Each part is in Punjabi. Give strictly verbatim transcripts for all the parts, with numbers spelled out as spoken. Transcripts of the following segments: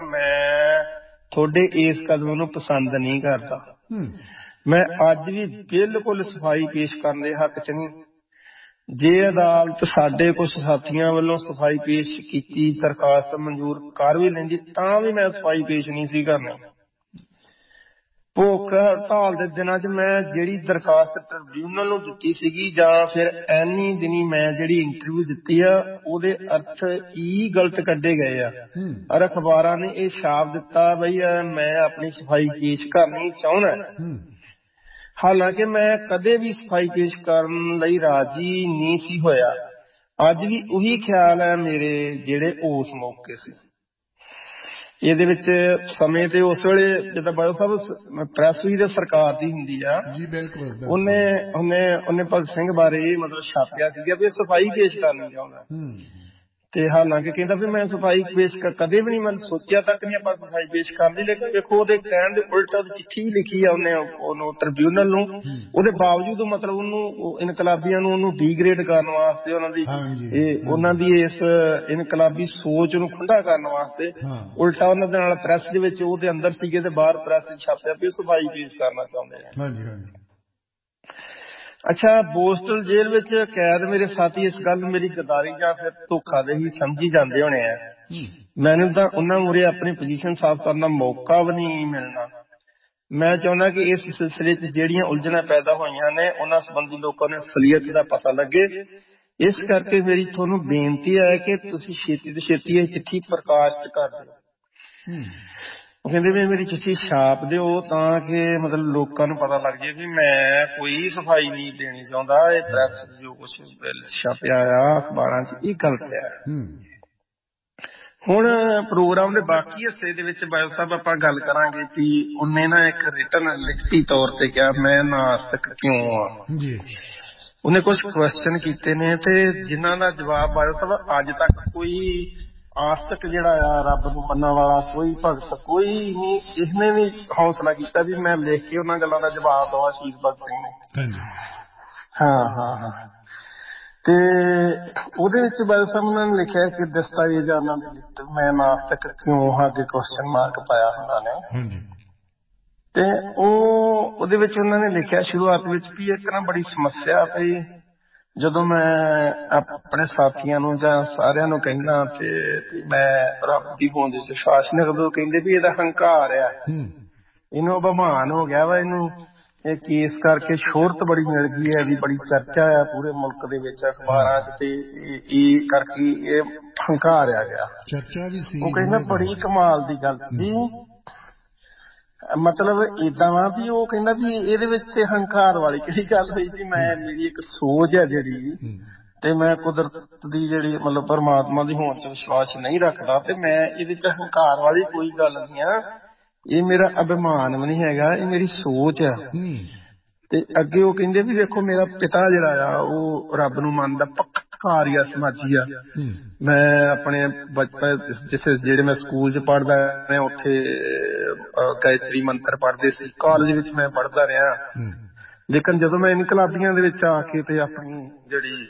मैं थोड़े इस कदम नूं पसंद नहीं करता। मैं अज भी बिल्कुल सफाई पेश करने दे हक च नहीं। जे अदालत साडे कुछ साथियों वालों सफाई पेश की दरखास्त मंजूर कर भी लेंदी तां भी मैं सफाई पेश नहीं सी करनी। भुख हड़ताल के दिनों च मैं जिहड़ी दरखास्त ट्रिब्यूनल नूं दित्ती सीगी जां फिर एनी दिनी मैं जिहड़ी इंटरव्यू दित्ती आ ओहदे अर्थ ई गलत कड्ढे गए आ और अखबारां ने यह छाप दिता बई मैं अपनी सफाई पेश करनी चाहुंदा। हालांकि मैं कदे भी सफाई पेश करन लई राजी नहीं सी होया। अज भी उही ख्याल है मेरे जिहड़े उस मौके से। ਇਹਦੇ ਵਿੱਚ ਸਮੇਂ ਤੇ ਉਸ ਵੇਲੇ ਜਿੱਦਾਂ ਬਾਦਲ ਸਾਹਿਬ ਪ੍ਰੈਸ ਵੀ ਤੇ ਸਰਕਾਰ ਦੀ ਹੁੰਦੀ ਆ ਜੀ। ਬਿਲਕੁਲ ਉਹਨੇ ਉਹਨੇ ਉਹਨੇ ਭਗਤ ਸਿੰਘ ਬਾਰੇ ਮਤਲਬ ਛਾਪਿਆ ਸੀਗਾ ਵੀ ਸਫਾਈ ਪੇਸ਼ ਕਰਨੀ ਚਾਹੁੰਦਾ ਤੇ ਹਾਲਾਂਕਿ ਕਹਿੰਦਾ ਵੀ ਮੈਂ ਸਫਾਈ ਪੇਸ਼ ਕਦੇ ਵੀ ਨਹੀਂ ਮੈਂ ਸੋਚਿਆ ਤੱਕ ਨਹੀਂ ਆਪਾਂ ਸਫਾਈ ਪੇਸ਼ ਕਰਨੀ। ਲੇਕਿਨ ਵੇਖੋ ਉਹਦੇ ਕਹਿਣ ਦੇ ਉਲਟ ਉਹਦੀ ਚਿੱਠੀ ਵੀ ਲਿਖੀ ਆ ਉਹਨੇ ਉਹਨੂੰ ਟ੍ਰਿਬਿਊਨਲ ਨੂੰ। ਉਹਦੇ ਬਾਵਜੂਦ ਮਤਲਬ ਉਹਨੂੰ ਇਨਕਲਾਬੀਆਂ ਨੂੰ ਉਹਨੂੰ ਡੀਗ੍ਰੇਡ ਕਰਨ ਵਾਸਤੇ ਉਹਨਾਂ ਦੀ ਇਹ ਉਹਨਾਂ ਦੀ ਇਸ ਇਨਕਲਾਬੀ ਸੋਚ ਨੂੰ ਖੁੰਡਾ ਕਰਨ ਵਾਸਤੇ ਉਲਟਾ ਉਹਨਾਂ ਦੇ ਨਾਲ ਪ੍ਰੈਸ ਦੇ ਵਿੱਚ ਉਹਦੇ ਅੰਦਰ ਸੀਗੇ ਤੇ ਬਾਹਰ ਪ੍ਰੈਸ ਚ ਛਾਪਿਆ ਵੀ ਸਫਾਈ ਪੇਸ਼ ਕਰਨਾ ਚਾਹੁੰਦੇ ਆ। अच्छा बोस्टल जेल विच कैद मेरे साथी इस गल मेरी गद्दारी जां फिर धोखाधड़ी समझी जाते होने हैं। मैनूं तां उन्हां मूहरे अपनी पोजीशन साफ करने का मौका भी नहीं मिलना। मैं चाहुंदा कि इस सिलसिले च जिहड़ियां उलझणां पैदा होईयां ने उन्हां संबंधी लोकां नूं असलीयत दा पता लगे। इस करके मेरी तुहानूं बेनती है कि तुसीं छेती तो छेती इह चिट्ठी प्रकाशित कर दिओ। कहते भी मेरी चिट्ठी छाप दिओ ताकि मतलब लोगों को पता लग जाए भी मैं कोई सफाई नहीं देनी चाहता। प्रैस जो कुछ छापिया अखबार च गलत है। हुण प्रोग्राम के बाकी हिस्से दे विच बादल साहब आपां गल करांगे कि उन्हें ना एक रिटन लिखती तौर पर कहा मैं नास्तिक क्यों आ। उन्हें कुछ क्वेश्चन कीते ने ते जिन्हां दा जवाब बादल साहब अज तक कोई आस्तिक जिहड़ा आ रब नूं मन्नण वाला कोई भगत कोई नहीं इसने भी हौसला किया भी मैं लिख के उन्हां गल्लां दा जवाब दवा शहीद भगत सिंह ने। हाँ हाँ हाँ ते ਉਹਦੇ ਵਿੱਚ ਬਾਦਲ ਸਾਹਿਬ ਉਹਨਾਂ ਨੇ ਲਿਖਿਆ ਕਿ ਦਸਤਾਵੇਜ਼ਾਂ ਉਹਨਾਂ ਦੇ ਲਿਖਤ ਮੈਂ ਨਾਸਤਕ ਕਿਉਂ ਹਾਂ ਅੱਗੇ ਕੁਐਸਚਨ ਮਾਰਕ ਪਾਇਆ ਉਹਨਾਂ ਨੇ ਤੇ ਉਹ ਉਹਦੇ ਵਿੱਚ ਉਹਨਾਂ ਨੇ ਲਿਖਿਆ ਸ਼ੁਰੂਆਤ ਵਿੱਚ ਵੀ ਇੱਕ ਨਾ ਬੜੀ ਸਮੱਸਿਆ ਪਈ ਜਦੋਂ ਮੈਂ ਆਪਣੇ ਸਾਥੀਆਂ ਨੂੰ ਜਾਂ ਸਾਰਿਆਂ ਨੂੰ ਕਹਿੰਦਾ ਤੇ ਮੈਂ ਰੱਬ ਦੀ ਹੋਂਦ ਵਿੱਚ ਵਿਸ਼ਵਾਸ ਨਹੀਂ ਰੱਖਦਾ ਕਹਿੰਦੇ ਵੀ ਇਹਦਾ ਹੰਕਾਰ ਆ ਇਹਨੂੰ ਅਭਿਮਾਨ ਹੋ ਗਿਆ ਵਾ ਇਹਨੂੰ ਇਹ ਕੇਸ ਕਰਕੇ ਸ਼ੋਹਰਤ ਬੜੀ ਮਿਲ ਗਈ ਹੈ ਇਹਦੀ ਬੜੀ ਚਰਚਾ ਆ ਪੂਰੇ ਮੁਲਕ ਦੇ ਵਿੱਚ ਅਖਬਾਰਾਂ ਚ ਤੇ ਇਹ ਕਰਕੇ ਇਹ ਹੰਕਾਰ ਆ ਗਿਆ ਚਰਚਾ ਵੀ ਸੀ। ਉਹ ਕਹਿੰਦਾ ਬੜੀ ਕਮਾਲ ਦੀ ਗੱਲ ਸੀ मतलब इदा वा भी वो कहना भी ਇਹਦੇ ਵਿੱਚ ਤੇ ਹੰਕਾਰ ਵਾਲੀ ਕਿਹੜੀ ਗੱਲ ਹੋਈ ਜੀ। ਮੈਂ ਮੇਰੀ ਇੱਕ ਸੋਚ ਹੈ ਜਿਹੜੀ ਤੇ ਮੈਂ ਕੁਦਰਤ ਦੀ ਜਿਹੜੀ ਮਤਲਬ ਪਰਮਾਤਮਾ ਦੀ ਹੋਂਦ ਚ ਵਿਸ਼ਵਾਸ ਨਹੀਂ ਰੱਖਦਾ ਤੇ ਮੈਂ ਇਹਦੇ ਚ ਹੰਕਾਰ ਵਾਲੀ ਕੋਈ ਗੱਲ ਨਹੀਂ ਆ। ਇਹ ਮੇਰਾ ਅਭਿਮਾਨ ਵੀ ਨਹੀਂ ਹੈਗਾ ਇਹ ਮੇਰੀ ਸੋਚ ਆ। ਤੇ ਅੱਗੇ ਉਹ ਕਹਿੰਦੇ ਵੀ ਵੇਖੋ ਮੇਰਾ ਪਿਤਾ ਜਿਹੜਾ ਆ ਉਹ ਰੱਬ ਨੂੰ ਮੰਨਦਾ ਪੱਕਾ ਆਰੀਆ ਸਮਾਜੀ ਆ। ਮੈਂ ਆਪਣੇ ਬਚਪਨ ਜਿੱਥੇ ਜਿਹੜੇ ਮੈਂ ਸਕੂਲ ਚ ਪੜ੍ਹਦਾ ਮੈਂ ਉੱਥੇ ਗਾਇਤਰੀ ਮੰਤਰ ਪੜ੍ਹਦੇ ਸੀ। ਕਾਲਜ ਵਿੱਚ ਮੈਂ ਪੜ੍ਹਦਾ ਰਿਹਾ ਲੇਕਿਨ ਜਦੋਂ ਮੈਂ ਇਨਕਲਾਬੀਆਂ ਦੇ ਵਿੱਚ ਆ ਕੇ ਤੇ ਆਪਣੀ ਜਿਹੜੀ